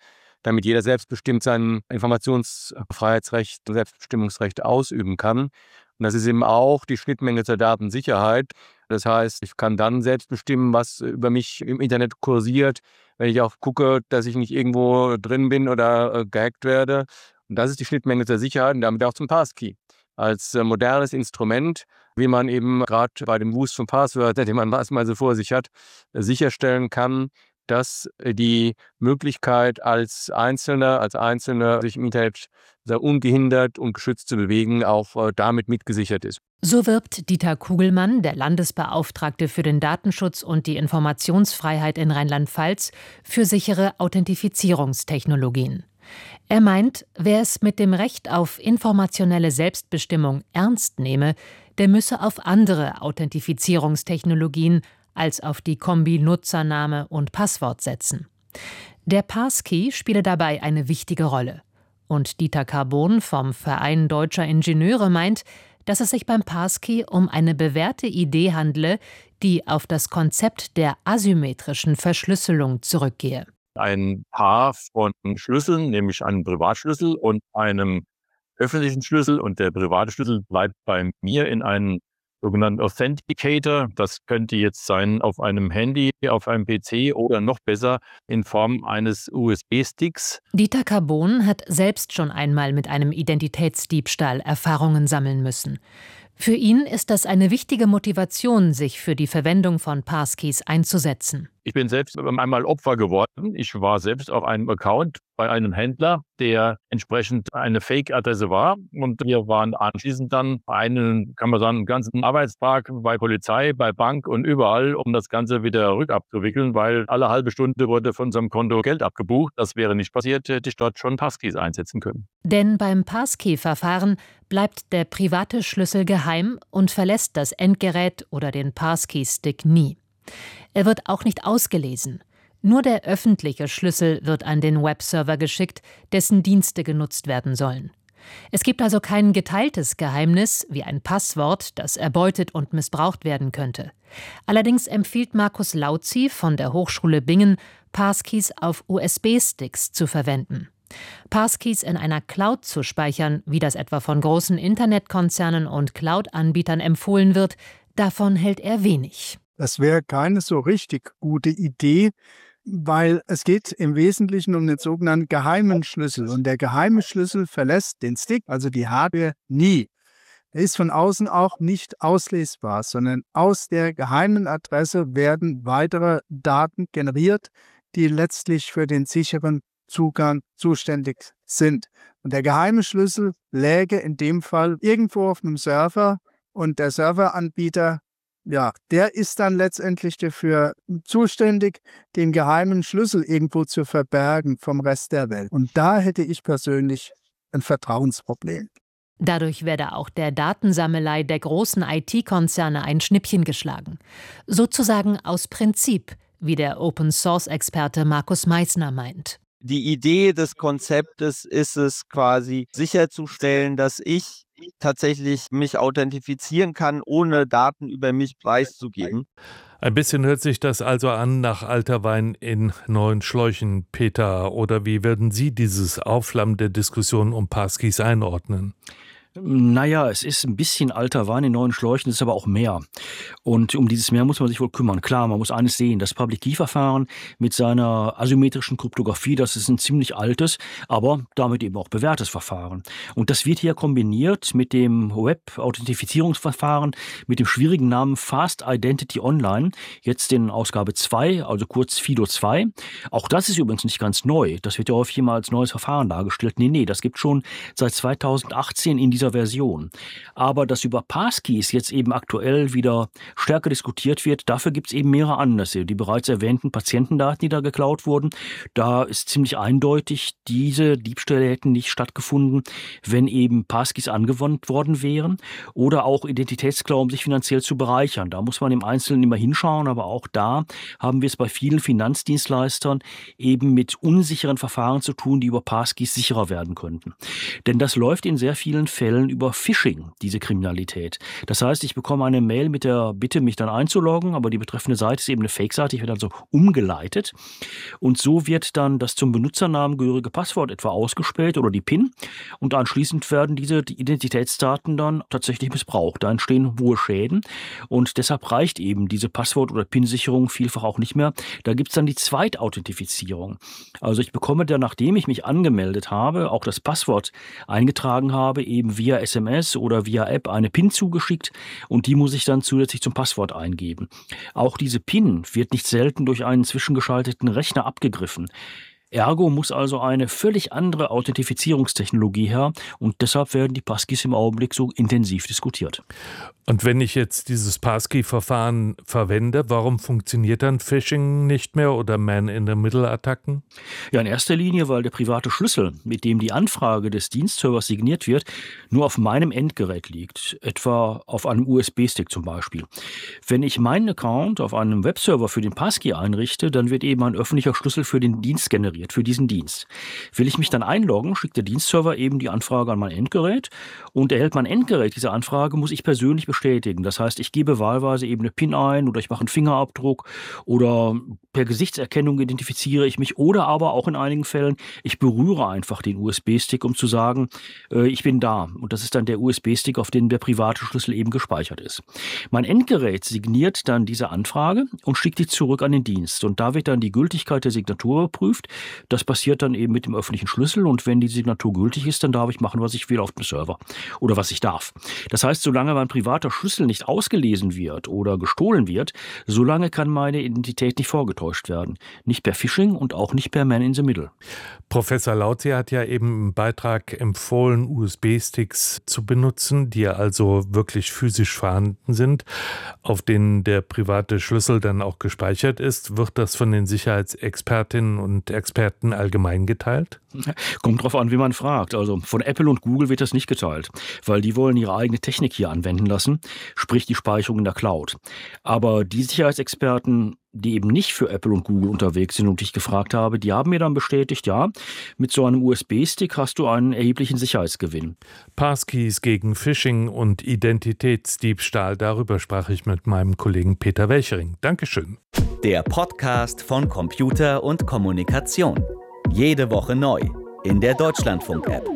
damit jeder selbstbestimmt sein Informationsfreiheitsrecht, Selbstbestimmungsrecht ausüben kann. Und das ist eben auch die Schnittmenge zur Datensicherheit. Das heißt, ich kann dann selbst bestimmen, was über mich im Internet kursiert, wenn ich auch gucke, dass ich nicht irgendwo drin bin oder äh, gehackt werde. Und das ist die Schnittmenge zur Sicherheit und damit auch zum Passkey. Als äh, modernes Instrument, wie man eben gerade bei dem Wust von Passwörtern, den man erstmal so vor sich hat, äh, sicherstellen kann, dass äh, die Möglichkeit als Einzelner, als Einzelner sich im Internet sehr ungehindert und geschützt zu bewegen, auch äh, damit mitgesichert ist. So wirbt Dieter Kugelmann, der Landesbeauftragte für den Datenschutz und die Informationsfreiheit in Rheinland-Pfalz, für sichere Authentifizierungstechnologien. Er meint, wer es mit dem Recht auf informationelle Selbstbestimmung ernst nehme, der müsse auf andere Authentifizierungstechnologien als auf die Kombi Nutzername und Passwort setzen. Der Passkey spiele dabei eine wichtige Rolle. Und Dieter Carbon vom Verein Deutscher Ingenieure meint, dass es sich beim Passkey um eine bewährte Idee handle, die auf das Konzept der asymmetrischen Verschlüsselung zurückgehe. Ein Paar von Schlüsseln, nämlich einem Privatschlüssel und einem öffentlichen Schlüssel. Und der private Schlüssel bleibt bei mir in einem sogenannten Authenticator. Das könnte jetzt sein auf einem Handy, auf einem P C oder noch besser in Form eines U S B-Sticks. Dieter Carbon hat selbst schon einmal mit einem Identitätsdiebstahl Erfahrungen sammeln müssen. Für ihn ist das eine wichtige Motivation, sich für die Verwendung von Passkeys einzusetzen. Ich bin selbst einmal Opfer geworden. Ich war selbst auf einem Account bei einem Händler, der entsprechend eine Fake-Adresse war. Und wir waren anschließend dann einen, kann man sagen, einen ganzen Arbeitstag bei Polizei, bei Bank und überall, um das Ganze wieder rückabzuwickeln, weil alle halbe Stunde wurde von unserem Konto Geld abgebucht. Das wäre nicht passiert, hätte ich dort schon Passkeys einsetzen können. Denn beim Passkey-Verfahren bleibt der private Schlüssel geheim und verlässt das Endgerät oder den Passkey-Stick nie. Er wird auch nicht ausgelesen. Nur der öffentliche Schlüssel wird an den Webserver geschickt, dessen Dienste genutzt werden sollen. Es gibt also kein geteiltes Geheimnis wie ein Passwort, das erbeutet und missbraucht werden könnte. Allerdings empfiehlt Markus Lauzi von der Hochschule Bingen, Passkeys auf U S B-Sticks zu verwenden. Passkeys in einer Cloud zu speichern, wie das etwa von großen Internetkonzernen und Cloud-Anbietern empfohlen wird, davon hält er wenig. Das wäre keine so richtig gute Idee, weil es geht im Wesentlichen um den sogenannten geheimen Schlüssel. Und der geheime Schlüssel verlässt den Stick, also die Hardware, nie. Er ist von außen auch nicht auslesbar, sondern aus der geheimen Adresse werden weitere Daten generiert, die letztlich für den sicheren Zugang zuständig sind. Und der geheime Schlüssel läge in dem Fall irgendwo auf einem Server und der Serveranbieter, ja, der ist dann letztendlich dafür zuständig, den geheimen Schlüssel irgendwo zu verbergen vom Rest der Welt. Und da hätte ich persönlich ein Vertrauensproblem. Dadurch werde auch der Datensammelei der großen I T-Konzerne ein Schnippchen geschlagen. Sozusagen aus Prinzip, wie der Open-Source-Experte Markus Meissner meint. Die Idee des Konzeptes ist es quasi sicherzustellen, dass ich tatsächlich mich authentifizieren kann, ohne Daten über mich preiszugeben. Ein bisschen hört sich das also an nach alter Wein in neuen Schläuchen, Peter. Oder wie würden Sie dieses Aufflammen der Diskussion um Passkeys einordnen? Naja, es ist ein bisschen alter Wein in neuen Schläuchen, es ist aber auch mehr. Und um dieses Mehr muss man sich wohl kümmern. Klar, man muss eines sehen, das Public Key-Verfahren mit seiner asymmetrischen Kryptographie, das ist ein ziemlich altes, aber damit eben auch bewährtes Verfahren. Und das wird hier kombiniert mit dem Web-Authentifizierungsverfahren mit dem schwierigen Namen Fast Identity Online, jetzt in Ausgabe zwei, also kurz FIDO zwei. Auch das ist übrigens nicht ganz neu. Das wird ja häufig immer als neues Verfahren dargestellt. Nee, nee, das gibt schon seit zweitausendachtzehn in dieser Version. Aber dass über Passkeys jetzt eben aktuell wieder stärker diskutiert wird, dafür gibt es eben mehrere Anlässe. Die bereits erwähnten Patientendaten, die da geklaut wurden, da ist ziemlich eindeutig, diese Diebstähle hätten nicht stattgefunden, wenn eben Passkeys angewandt worden wären. Oder auch Identitätsklau, um sich finanziell zu bereichern. Da muss man im Einzelnen immer hinschauen, aber auch da haben wir es bei vielen Finanzdienstleistern eben mit unsicheren Verfahren zu tun, die über Passkeys sicherer werden könnten. Denn das läuft in sehr vielen Fällen Fällen über Phishing, diese Kriminalität. Das heißt, ich bekomme eine Mail mit der Bitte, mich dann einzuloggen, aber die betreffende Seite ist eben eine Fake-Seite, ich werde dann so umgeleitet und so wird dann das zum Benutzernamen gehörige Passwort etwa ausgespäht oder die PIN und anschließend werden diese Identitätsdaten dann tatsächlich missbraucht. Da entstehen hohe Schäden und deshalb reicht eben diese Passwort- oder PIN-Sicherung vielfach auch nicht mehr. Da gibt es dann die Zweitauthentifizierung. Also ich bekomme dann, nachdem ich mich angemeldet habe, auch das Passwort eingetragen habe, eben via S M S oder via App eine PIN zugeschickt und die muss ich dann zusätzlich zum Passwort eingeben. Auch diese PIN wird nicht selten durch einen zwischengeschalteten Rechner abgegriffen. Ergo muss also eine völlig andere Authentifizierungstechnologie her und deshalb werden die Passkeys im Augenblick so intensiv diskutiert. Und wenn ich jetzt dieses Passkey-Verfahren verwende, warum funktioniert dann Phishing nicht mehr oder Man-in-the-Middle-Attacken? Ja, in erster Linie, weil der private Schlüssel, mit dem die Anfrage des Dienstservers signiert wird, nur auf meinem Endgerät liegt, etwa auf einem U S B-Stick zum Beispiel. Wenn ich meinen Account auf einem Webserver für den Passkey einrichte, dann wird eben ein öffentlicher Schlüssel für den Dienst generiert, für diesen Dienst. Will ich mich dann einloggen, schickt der Dienstserver eben die Anfrage an mein Endgerät und erhält mein Endgerät diese Anfrage, muss ich persönlich bestätigen. Das heißt, ich gebe wahlweise eben eine PIN ein oder ich mache einen Fingerabdruck oder per Gesichtserkennung identifiziere ich mich oder aber auch in einigen Fällen, ich berühre einfach den U S B-Stick, um zu sagen, äh, ich bin da. Und das ist dann der U S B-Stick, auf dem der private Schlüssel eben gespeichert ist. Mein Endgerät signiert dann diese Anfrage und schickt die zurück an den Dienst. Und da wird dann die Gültigkeit der Signatur überprüft. Das passiert dann eben mit dem öffentlichen Schlüssel und wenn die Signatur gültig ist, dann darf ich machen, was ich will auf dem Server oder was ich darf. Das heißt, solange mein privater Schlüssel nicht ausgelesen wird oder gestohlen wird, solange kann meine Identität nicht vorgetäuscht werden. Nicht per Phishing und auch nicht per Man-in-the-Middle. Professor Lautze hat ja eben im Beitrag empfohlen, U S B-Sticks zu benutzen, die ja also wirklich physisch vorhanden sind, auf denen der private Schlüssel dann auch gespeichert ist. Wird das von den Sicherheitsexpertinnen und Experten allgemein geteilt? Kommt drauf an, wie man fragt. Also von Apple und Google wird das nicht geteilt, weil die wollen ihre eigene Technik hier anwenden lassen, sprich die Speicherung in der Cloud. Aber die Sicherheitsexperten, die eben nicht für Apple und Google unterwegs sind und ich gefragt habe, die haben mir dann bestätigt, ja, mit so einem U S B-Stick hast du einen erheblichen Sicherheitsgewinn. Passkeys gegen Phishing und Identitätsdiebstahl, darüber sprach ich mit meinem Kollegen Peter Welchering. Dankeschön. Der Podcast von Computer und Kommunikation. Jede Woche neu in der Deutschlandfunk-App.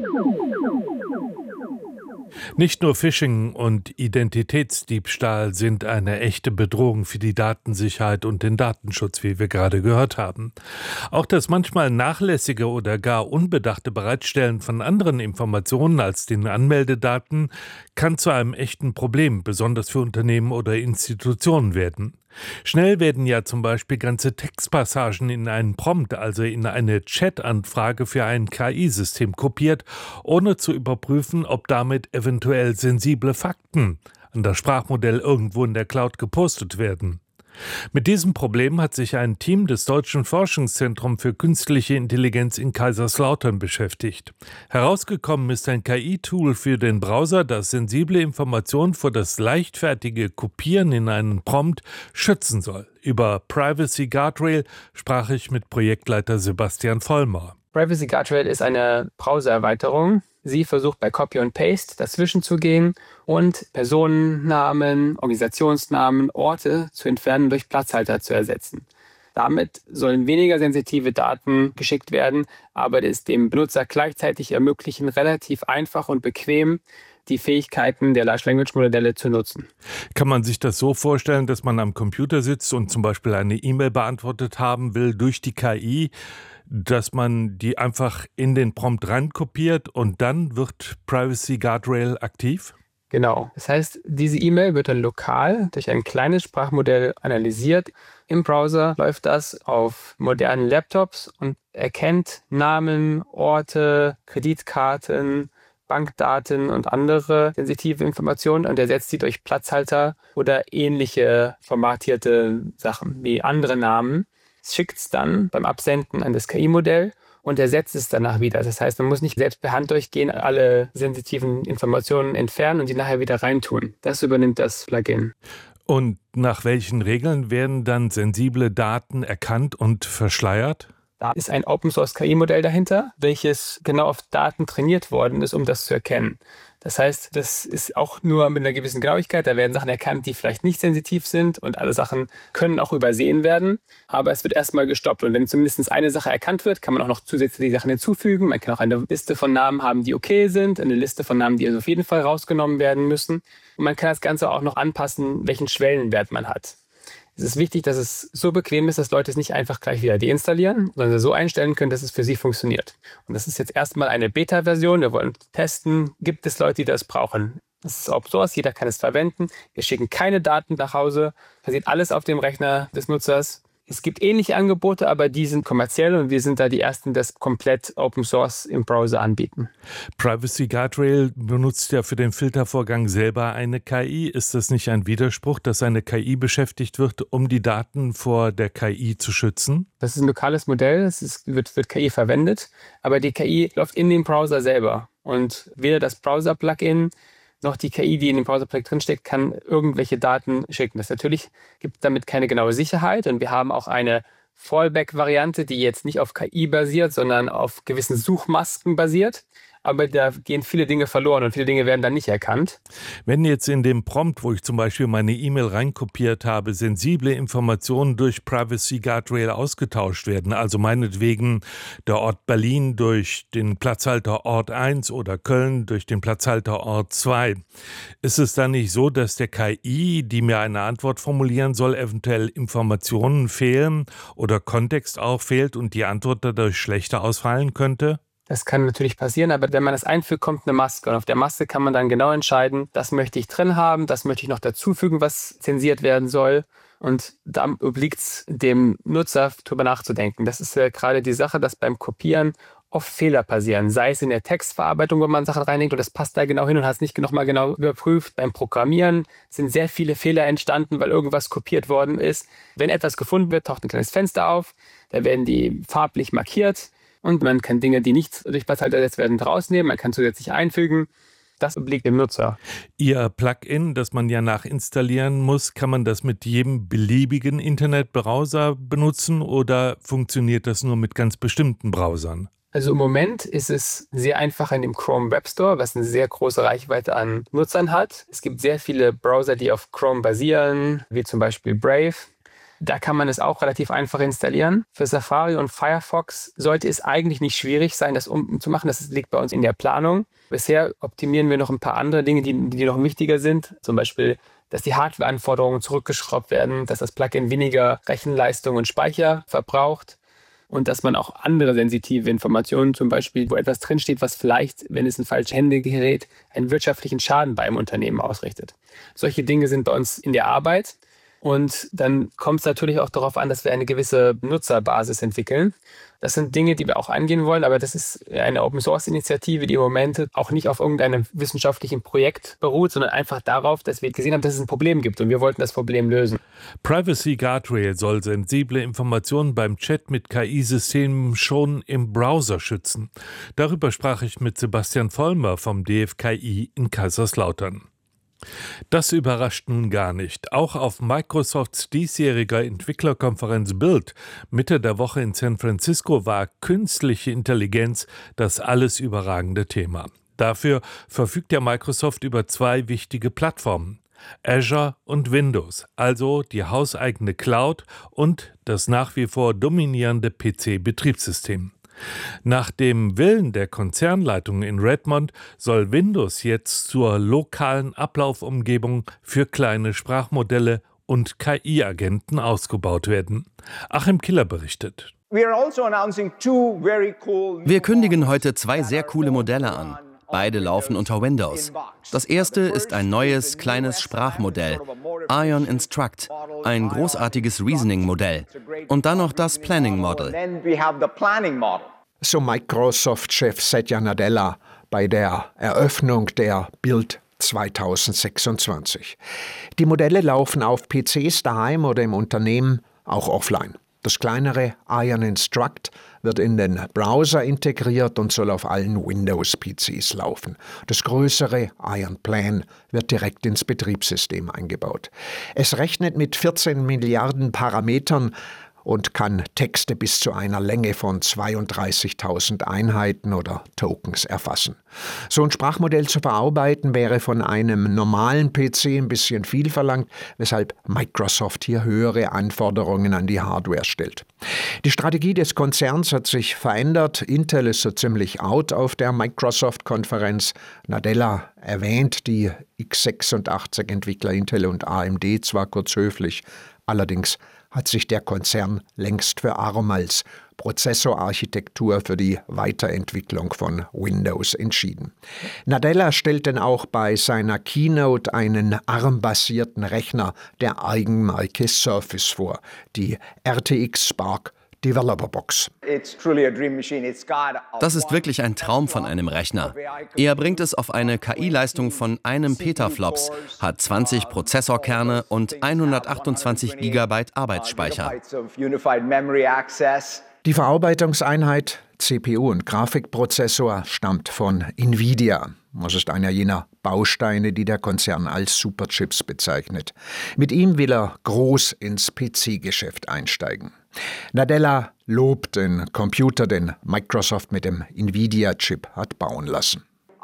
Nicht nur Phishing und Identitätsdiebstahl sind eine echte Bedrohung für die Datensicherheit und den Datenschutz, wie wir gerade gehört haben. Auch das manchmal nachlässige oder gar unbedachte Bereitstellen von anderen Informationen als den Anmeldedaten kann zu einem echten Problem, besonders für Unternehmen oder Institutionen werden. Schnell werden ja zum Beispiel ganze Textpassagen in einen Prompt, also in eine Chat-Anfrage für ein K I-System kopiert, ohne zu überprüfen, ob damit eventuell sensible Fakten an das Sprachmodell irgendwo in der Cloud gepostet werden. Mit diesem Problem hat sich ein Team des Deutschen Forschungszentrums für künstliche Intelligenz in Kaiserslautern beschäftigt. Herausgekommen ist ein K I-Tool für den Browser, das sensible Informationen vor das leichtfertige Kopieren in einen Prompt schützen soll. Über Privacy Guardrail sprach ich mit Projektleiter Sebastian Vollmer. Privacy Guardrail ist eine Browser-Erweiterung. Sie versucht bei Copy und Paste dazwischen zu gehen und Personennamen, Organisationsnamen, Orte zu entfernen, durch Platzhalter zu ersetzen. Damit sollen weniger sensitive Daten geschickt werden, aber es dem Benutzer gleichzeitig ermöglichen, relativ einfach und bequem die Fähigkeiten der Large Language Modelle zu nutzen. Kann man sich das so vorstellen, dass man am Computer sitzt und zum Beispiel eine E-Mail beantwortet haben will durch die K I, dass man die einfach in den Prompt reinkopiert und dann wird Privacy Guardrail aktiv? Genau. Das heißt, diese E-Mail wird dann lokal durch ein kleines Sprachmodell analysiert. Im Browser läuft das auf modernen Laptops und erkennt Namen, Orte, Kreditkarten, Bankdaten und andere sensitive Informationen und ersetzt sie durch Platzhalter oder ähnliche formatierte Sachen wie andere Namen. Schickt es dann beim Absenden an das K I-Modell und ersetzt es danach wieder. Das heißt, man muss nicht selbst per Hand durchgehen, alle sensitiven Informationen entfernen und die nachher wieder reintun. Das übernimmt das Plugin. Und nach welchen Regeln werden dann sensible Daten erkannt und verschleiert? Da ist ein Open-Source-K I-Modell dahinter, welches genau auf Daten trainiert worden ist, um das zu erkennen. Das heißt, das ist auch nur mit einer gewissen Genauigkeit. Da werden Sachen erkannt, die vielleicht nicht sensitiv sind und alle Sachen können auch übersehen werden. Aber es wird erstmal gestoppt. Und wenn zumindest eine Sache erkannt wird, kann man auch noch zusätzliche Sachen hinzufügen. Man kann auch eine Liste von Namen haben, die okay sind, eine Liste von Namen, die also auf jeden Fall rausgenommen werden müssen. Und man kann das Ganze auch noch anpassen, welchen Schwellenwert man hat. Es ist wichtig, dass es so bequem ist, dass Leute es nicht einfach gleich wieder deinstallieren, sondern so einstellen können, dass es für sie funktioniert. Und das ist jetzt erstmal eine Beta-Version. Wir wollen testen, gibt es Leute, die das brauchen. Das ist Open Source, jeder kann es verwenden. Wir schicken keine Daten nach Hause, passiert alles auf dem Rechner des Nutzers. Es gibt ähnliche Angebote, aber die sind kommerziell und wir sind da die Ersten, die das komplett Open Source im Browser anbieten. Privacy Guardrail benutzt ja für den Filtervorgang selber eine K I. Ist das nicht ein Widerspruch, dass eine K I beschäftigt wird, um die Daten vor der K I zu schützen? Das ist ein lokales Modell, es ist, wird, wird K I verwendet, aber die K I läuft in dem Browser selber. Und weder das Browser-Plugin noch die K I, die in dem Browser-Plugin drinsteckt, kann irgendwelche Daten schicken. Das natürlich gibt damit keine genaue Sicherheit und wir haben auch eine Fallback-Variante, die jetzt nicht auf K I basiert, sondern auf gewissen Suchmasken basiert. Aber da gehen viele Dinge verloren und viele Dinge werden dann nicht erkannt. Wenn jetzt in dem Prompt, wo ich zum Beispiel meine E-Mail reinkopiert habe, sensible Informationen durch Privacy Guardrail ausgetauscht werden, also meinetwegen der Ort Berlin durch den Platzhalter Ort eins oder Köln durch den Platzhalter Ort zwei, ist es dann nicht so, dass der K I, die mir eine Antwort formulieren soll, eventuell Informationen fehlen oder Kontext auch fehlt und die Antwort dadurch schlechter ausfallen könnte? Das kann natürlich passieren, aber wenn man das einfügt, kommt eine Maske. Und auf der Maske kann man dann genau entscheiden, das möchte ich drin haben, das möchte ich noch dazufügen, was zensiert werden soll. Und da obliegt es dem Nutzer, darüber nachzudenken. Das ist ja gerade die Sache, dass beim Kopieren oft Fehler passieren. Sei es in der Textverarbeitung, wo man Sachen reinlegt und das passt da genau hin und hat es nicht nochmal genau überprüft. Beim Programmieren sind sehr viele Fehler entstanden, weil irgendwas kopiert worden ist. Wenn etwas gefunden wird, taucht ein kleines Fenster auf, da werden die farblich markiert. Und man kann Dinge, die nicht durch Platzhalter ersetzt werden, rausnehmen. Man kann zusätzlich einfügen. Das obliegt dem Nutzer. Ihr Plugin, das man ja nachinstallieren muss, kann man das mit jedem beliebigen Internetbrowser benutzen oder funktioniert das nur mit ganz bestimmten Browsern? Also im Moment ist es sehr einfach in dem Chrome Web Store, was eine sehr große Reichweite an Nutzern hat. Es gibt sehr viele Browser, die auf Chrome basieren, wie zum Beispiel Brave. Da kann man es auch relativ einfach installieren. Für Safari und Firefox sollte es eigentlich nicht schwierig sein, das umzumachen. Das liegt bei uns in der Planung. Bisher optimieren wir noch ein paar andere Dinge, die, die noch wichtiger sind. Zum Beispiel, dass die Hardwareanforderungen zurückgeschraubt werden, dass das Plugin weniger Rechenleistung und Speicher verbraucht und dass man auch andere sensitive Informationen, zum Beispiel, wo etwas drinsteht, was vielleicht, wenn es in falsche Hände gerät, einen wirtschaftlichen Schaden bei einem Unternehmen ausrichtet. Solche Dinge sind bei uns in der Arbeit. Und dann kommt es natürlich auch darauf an, dass wir eine gewisse Nutzerbasis entwickeln. Das sind Dinge, die wir auch angehen wollen, aber das ist eine Open-Source-Initiative, die im Moment auch nicht auf irgendeinem wissenschaftlichen Projekt beruht, sondern einfach darauf, dass wir gesehen haben, dass es ein Problem gibt und wir wollten das Problem lösen. Privacy Guardrail soll sensible Informationen beim Chat mit K I-Systemen schon im Browser schützen. Darüber sprach ich mit Sebastian Vollmer vom D F K I in Kaiserslautern. Das überrascht nun gar nicht. Auch auf Microsofts diesjähriger Entwicklerkonferenz Build Mitte der Woche in San Francisco war künstliche Intelligenz das alles überragende Thema. Dafür verfügt ja Microsoft über zwei wichtige Plattformen: Azure und Windows, also die hauseigene Cloud und das nach wie vor dominierende P C-Betriebssystem. Nach dem Willen der Konzernleitung in Redmond soll Windows jetzt zur lokalen Ablaufumgebung für kleine Sprachmodelle und K I-Agenten ausgebaut werden. Achim Killer berichtet. Wir kündigen heute zwei sehr coole Modelle an. Beide laufen unter Windows. Das erste ist ein neues, kleines Sprachmodell, Ion Instruct, ein großartiges Reasoning-Modell. Und dann noch das Planning Model. So Microsoft-Chef Satya Nadella bei der Eröffnung der Build zweitausendsechsundzwanzig. Die Modelle laufen auf P Cs daheim oder im Unternehmen, auch offline. Das kleinere Ion Instruct wird in den Browser integriert und soll auf allen Windows-P Cs laufen. Das größere Ion Plan wird direkt ins Betriebssystem eingebaut. Es rechnet mit vierzehn Milliarden Parametern und kann Texte bis zu einer Länge von zweiunddreißigtausend Einheiten oder Tokens erfassen. So ein Sprachmodell zu verarbeiten wäre von einem normalen P C ein bisschen viel verlangt, weshalb Microsoft hier höhere Anforderungen an die Hardware stellt. Die Strategie des Konzerns hat sich verändert. Intel ist so ziemlich out auf der Microsoft-Konferenz. Nadella erwähnt die x sechsundachtzig-Entwickler Intel und A M D zwar kurz höflich, allerdings hat sich der Konzern längst für ARM als Prozessorarchitektur für die Weiterentwicklung von Windows entschieden. Nadella stellt denn auch bei seiner Keynote einen ARM-basierten Rechner der Eigenmarke Surface vor, die R T X Spark Developer Box. Das ist wirklich ein Traum von einem Rechner. Er bringt es auf eine K I-Leistung von einem Petaflops, hat zwanzig Prozessorkerne und hundertachtundzwanzig Gigabyte Arbeitsspeicher. Die Verarbeitungseinheit C P U und Grafikprozessor stammt von Nvidia. Das ist einer jener Bausteine, die der Konzern als Superchips bezeichnet. Mit ihm will er groß ins P C-Geschäft einsteigen. Nadella lobt den Computer, den Microsoft mit dem Nvidia-Chip hat bauen lassen.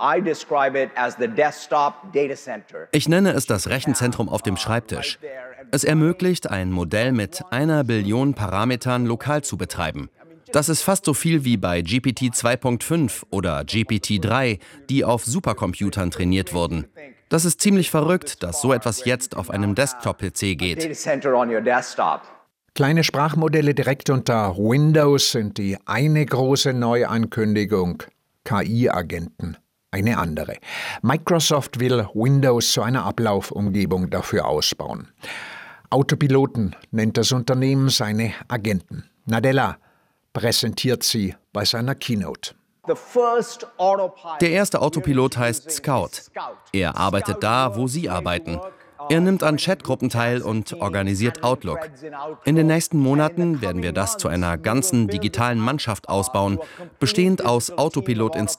Ich nenne es das Rechenzentrum auf dem Schreibtisch. Es ermöglicht, ein Modell mit einer Billion Parametern lokal zu betreiben. Das ist fast so viel wie bei G P T zwei Punkt fünf oder G P T drei, die auf Supercomputern trainiert wurden. Das ist ziemlich verrückt, dass so etwas jetzt auf einem Desktop-P C geht. Kleine Sprachmodelle direkt unter Windows sind die eine große Neuankündigung, K I-Agenten eine andere. Microsoft will Windows zu einer Ablaufumgebung dafür ausbauen. Autopiloten nennt das Unternehmen seine Agenten. Nadella präsentiert sie bei seiner Keynote. Der erste Autopilot heißt Scout. Er arbeitet da, wo Sie arbeiten. Er nimmt an Chatgruppen teil und organisiert Outlook. In den nächsten Monaten werden wir das zu einer ganzen digitalen Mannschaft ausbauen, bestehend aus Autopilot-Instructoren